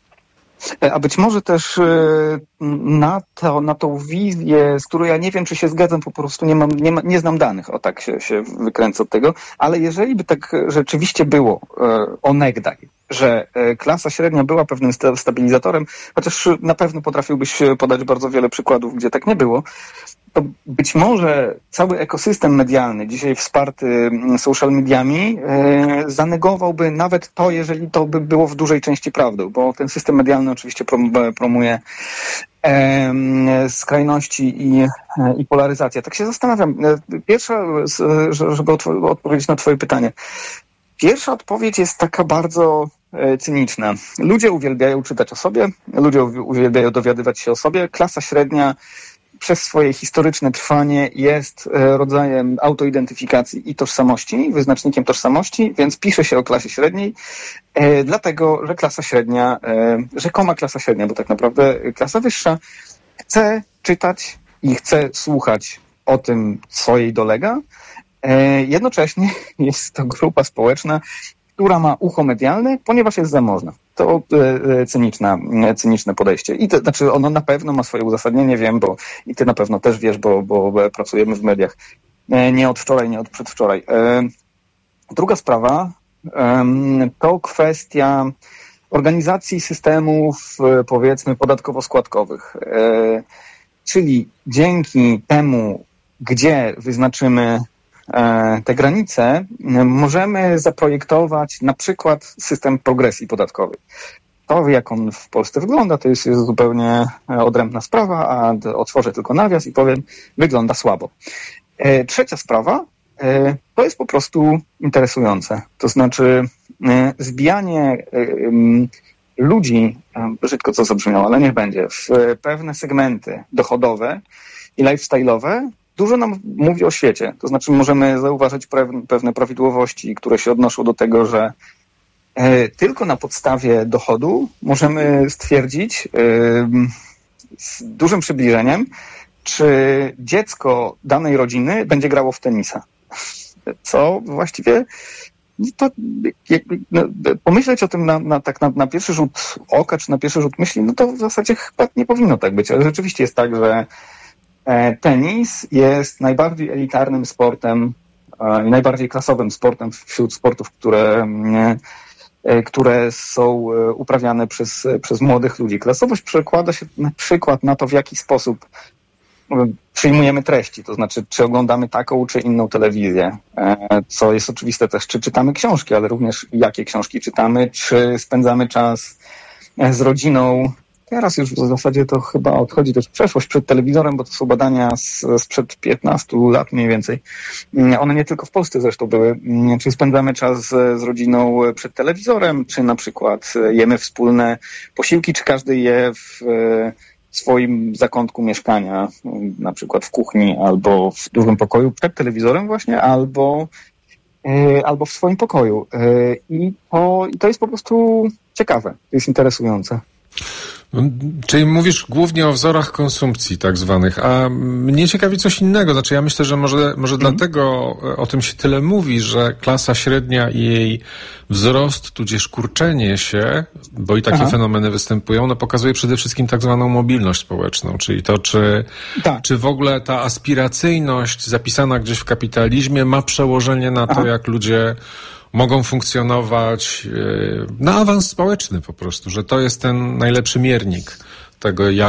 E: A być może też na, to, na tą wizję, z którą ja nie wiem, czy się zgadzam, po prostu nie mam, nie, ma, nie znam danych, o tak się, się wykręcę od tego, ale jeżeli by tak rzeczywiście było onegdaj, że klasa średnia była pewnym stabilizatorem, chociaż na pewno potrafiłbyś podać bardzo wiele przykładów, gdzie tak nie było, to być może cały ekosystem medialny, dzisiaj wsparty social mediami, e, zanegowałby nawet to, jeżeli to by było w dużej części prawdą, bo ten system medialny oczywiście prom, promuje e, skrajności i, e, i polaryzację. Tak się zastanawiam. Pierwsza, żeby otw- odpowiedzieć na twoje pytanie. Pierwsza odpowiedź jest taka bardzo e, cyniczna. Ludzie uwielbiają czytać o sobie, ludzie uwielbiają dowiadywać się o sobie. Klasa średnia przez swoje historyczne trwanie jest rodzajem autoidentyfikacji i tożsamości, wyznacznikiem tożsamości, więc pisze się o klasie średniej, e, dlatego, że klasa średnia, e, rzekoma klasa średnia, bo tak naprawdę klasa wyższa chce czytać i chce słuchać o tym, co jej dolega. E, jednocześnie jest to grupa społeczna, która ma ucho medialne, ponieważ jest zamożna. To e, cyniczna, e, cyniczne podejście. I to znaczy ono na pewno ma swoje uzasadnienie, wiem, bo i ty na pewno też wiesz, bo, bo pracujemy w mediach e, nie od wczoraj, nie od przedwczoraj. E, druga sprawa e, to kwestia organizacji systemów, e, powiedzmy, podatkowo-składkowych. E, czyli dzięki temu, gdzie wyznaczymy te granice, możemy zaprojektować na przykład system progresji podatkowej. To, jak on w Polsce wygląda, to jest, jest zupełnie odrębna sprawa, a otworzę tylko nawias i powiem, wygląda słabo. Trzecia sprawa to jest po prostu interesujące. To znaczy zbijanie ludzi, brzydko co zabrzmiało, ale niech będzie, w pewne segmenty dochodowe i lifestyle'owe, dużo nam mówi o świecie. To znaczy możemy zauważyć pewne prawidłowości, które się odnoszą do tego, że tylko na podstawie dochodu możemy stwierdzić z dużym przybliżeniem, czy dziecko danej rodziny będzie grało w tenisa. Co właściwie to jakby, no, pomyśleć o tym na, na, tak na, na pierwszy rzut oka, czy na pierwszy rzut myśli, no to w zasadzie chyba nie powinno tak być. Ale rzeczywiście jest tak, że e, tenis jest najbardziej elitarnym sportem i e, najbardziej klasowym sportem wśród sportów, które, e, które są uprawiane przez, przez młodych ludzi. Klasowość przekłada się na przykład na to, w jaki sposób przyjmujemy treści, to znaczy czy oglądamy taką, czy inną telewizję, co jest oczywiste też, czy czytamy książki, ale również jakie książki czytamy, czy spędzamy czas z rodziną. Teraz już w zasadzie to chyba odchodzi też przeszłość przed telewizorem, bo to są badania z, sprzed piętnastu lat mniej więcej. One nie tylko w Polsce zresztą były. Czy spędzamy czas z, z rodziną przed telewizorem, czy na przykład jemy wspólne posiłki, czy każdy je w w swoim zakątku mieszkania, na przykład w kuchni albo w dużym pokoju przed telewizorem właśnie, albo, yy, albo w swoim pokoju. Yy, i, to, I to jest po prostu ciekawe, to jest interesujące.
R: Czyli mówisz głównie o wzorach konsumpcji tak zwanych, a mnie ciekawi coś innego. Znaczy ja myślę, że może, może mm. dlatego o tym się tyle mówi, że klasa średnia i jej wzrost, tudzież kurczenie się, bo i takie Aha. fenomeny występują, no pokazuje przede wszystkim tak zwaną mobilność społeczną, czyli to, czy, tak. czy w ogóle ta aspiracyjność zapisana gdzieś w kapitalizmie ma przełożenie na to, Aha. jak ludzie mogą funkcjonować na awans społeczny po prostu, że to jest ten najlepszy miernik tego, jak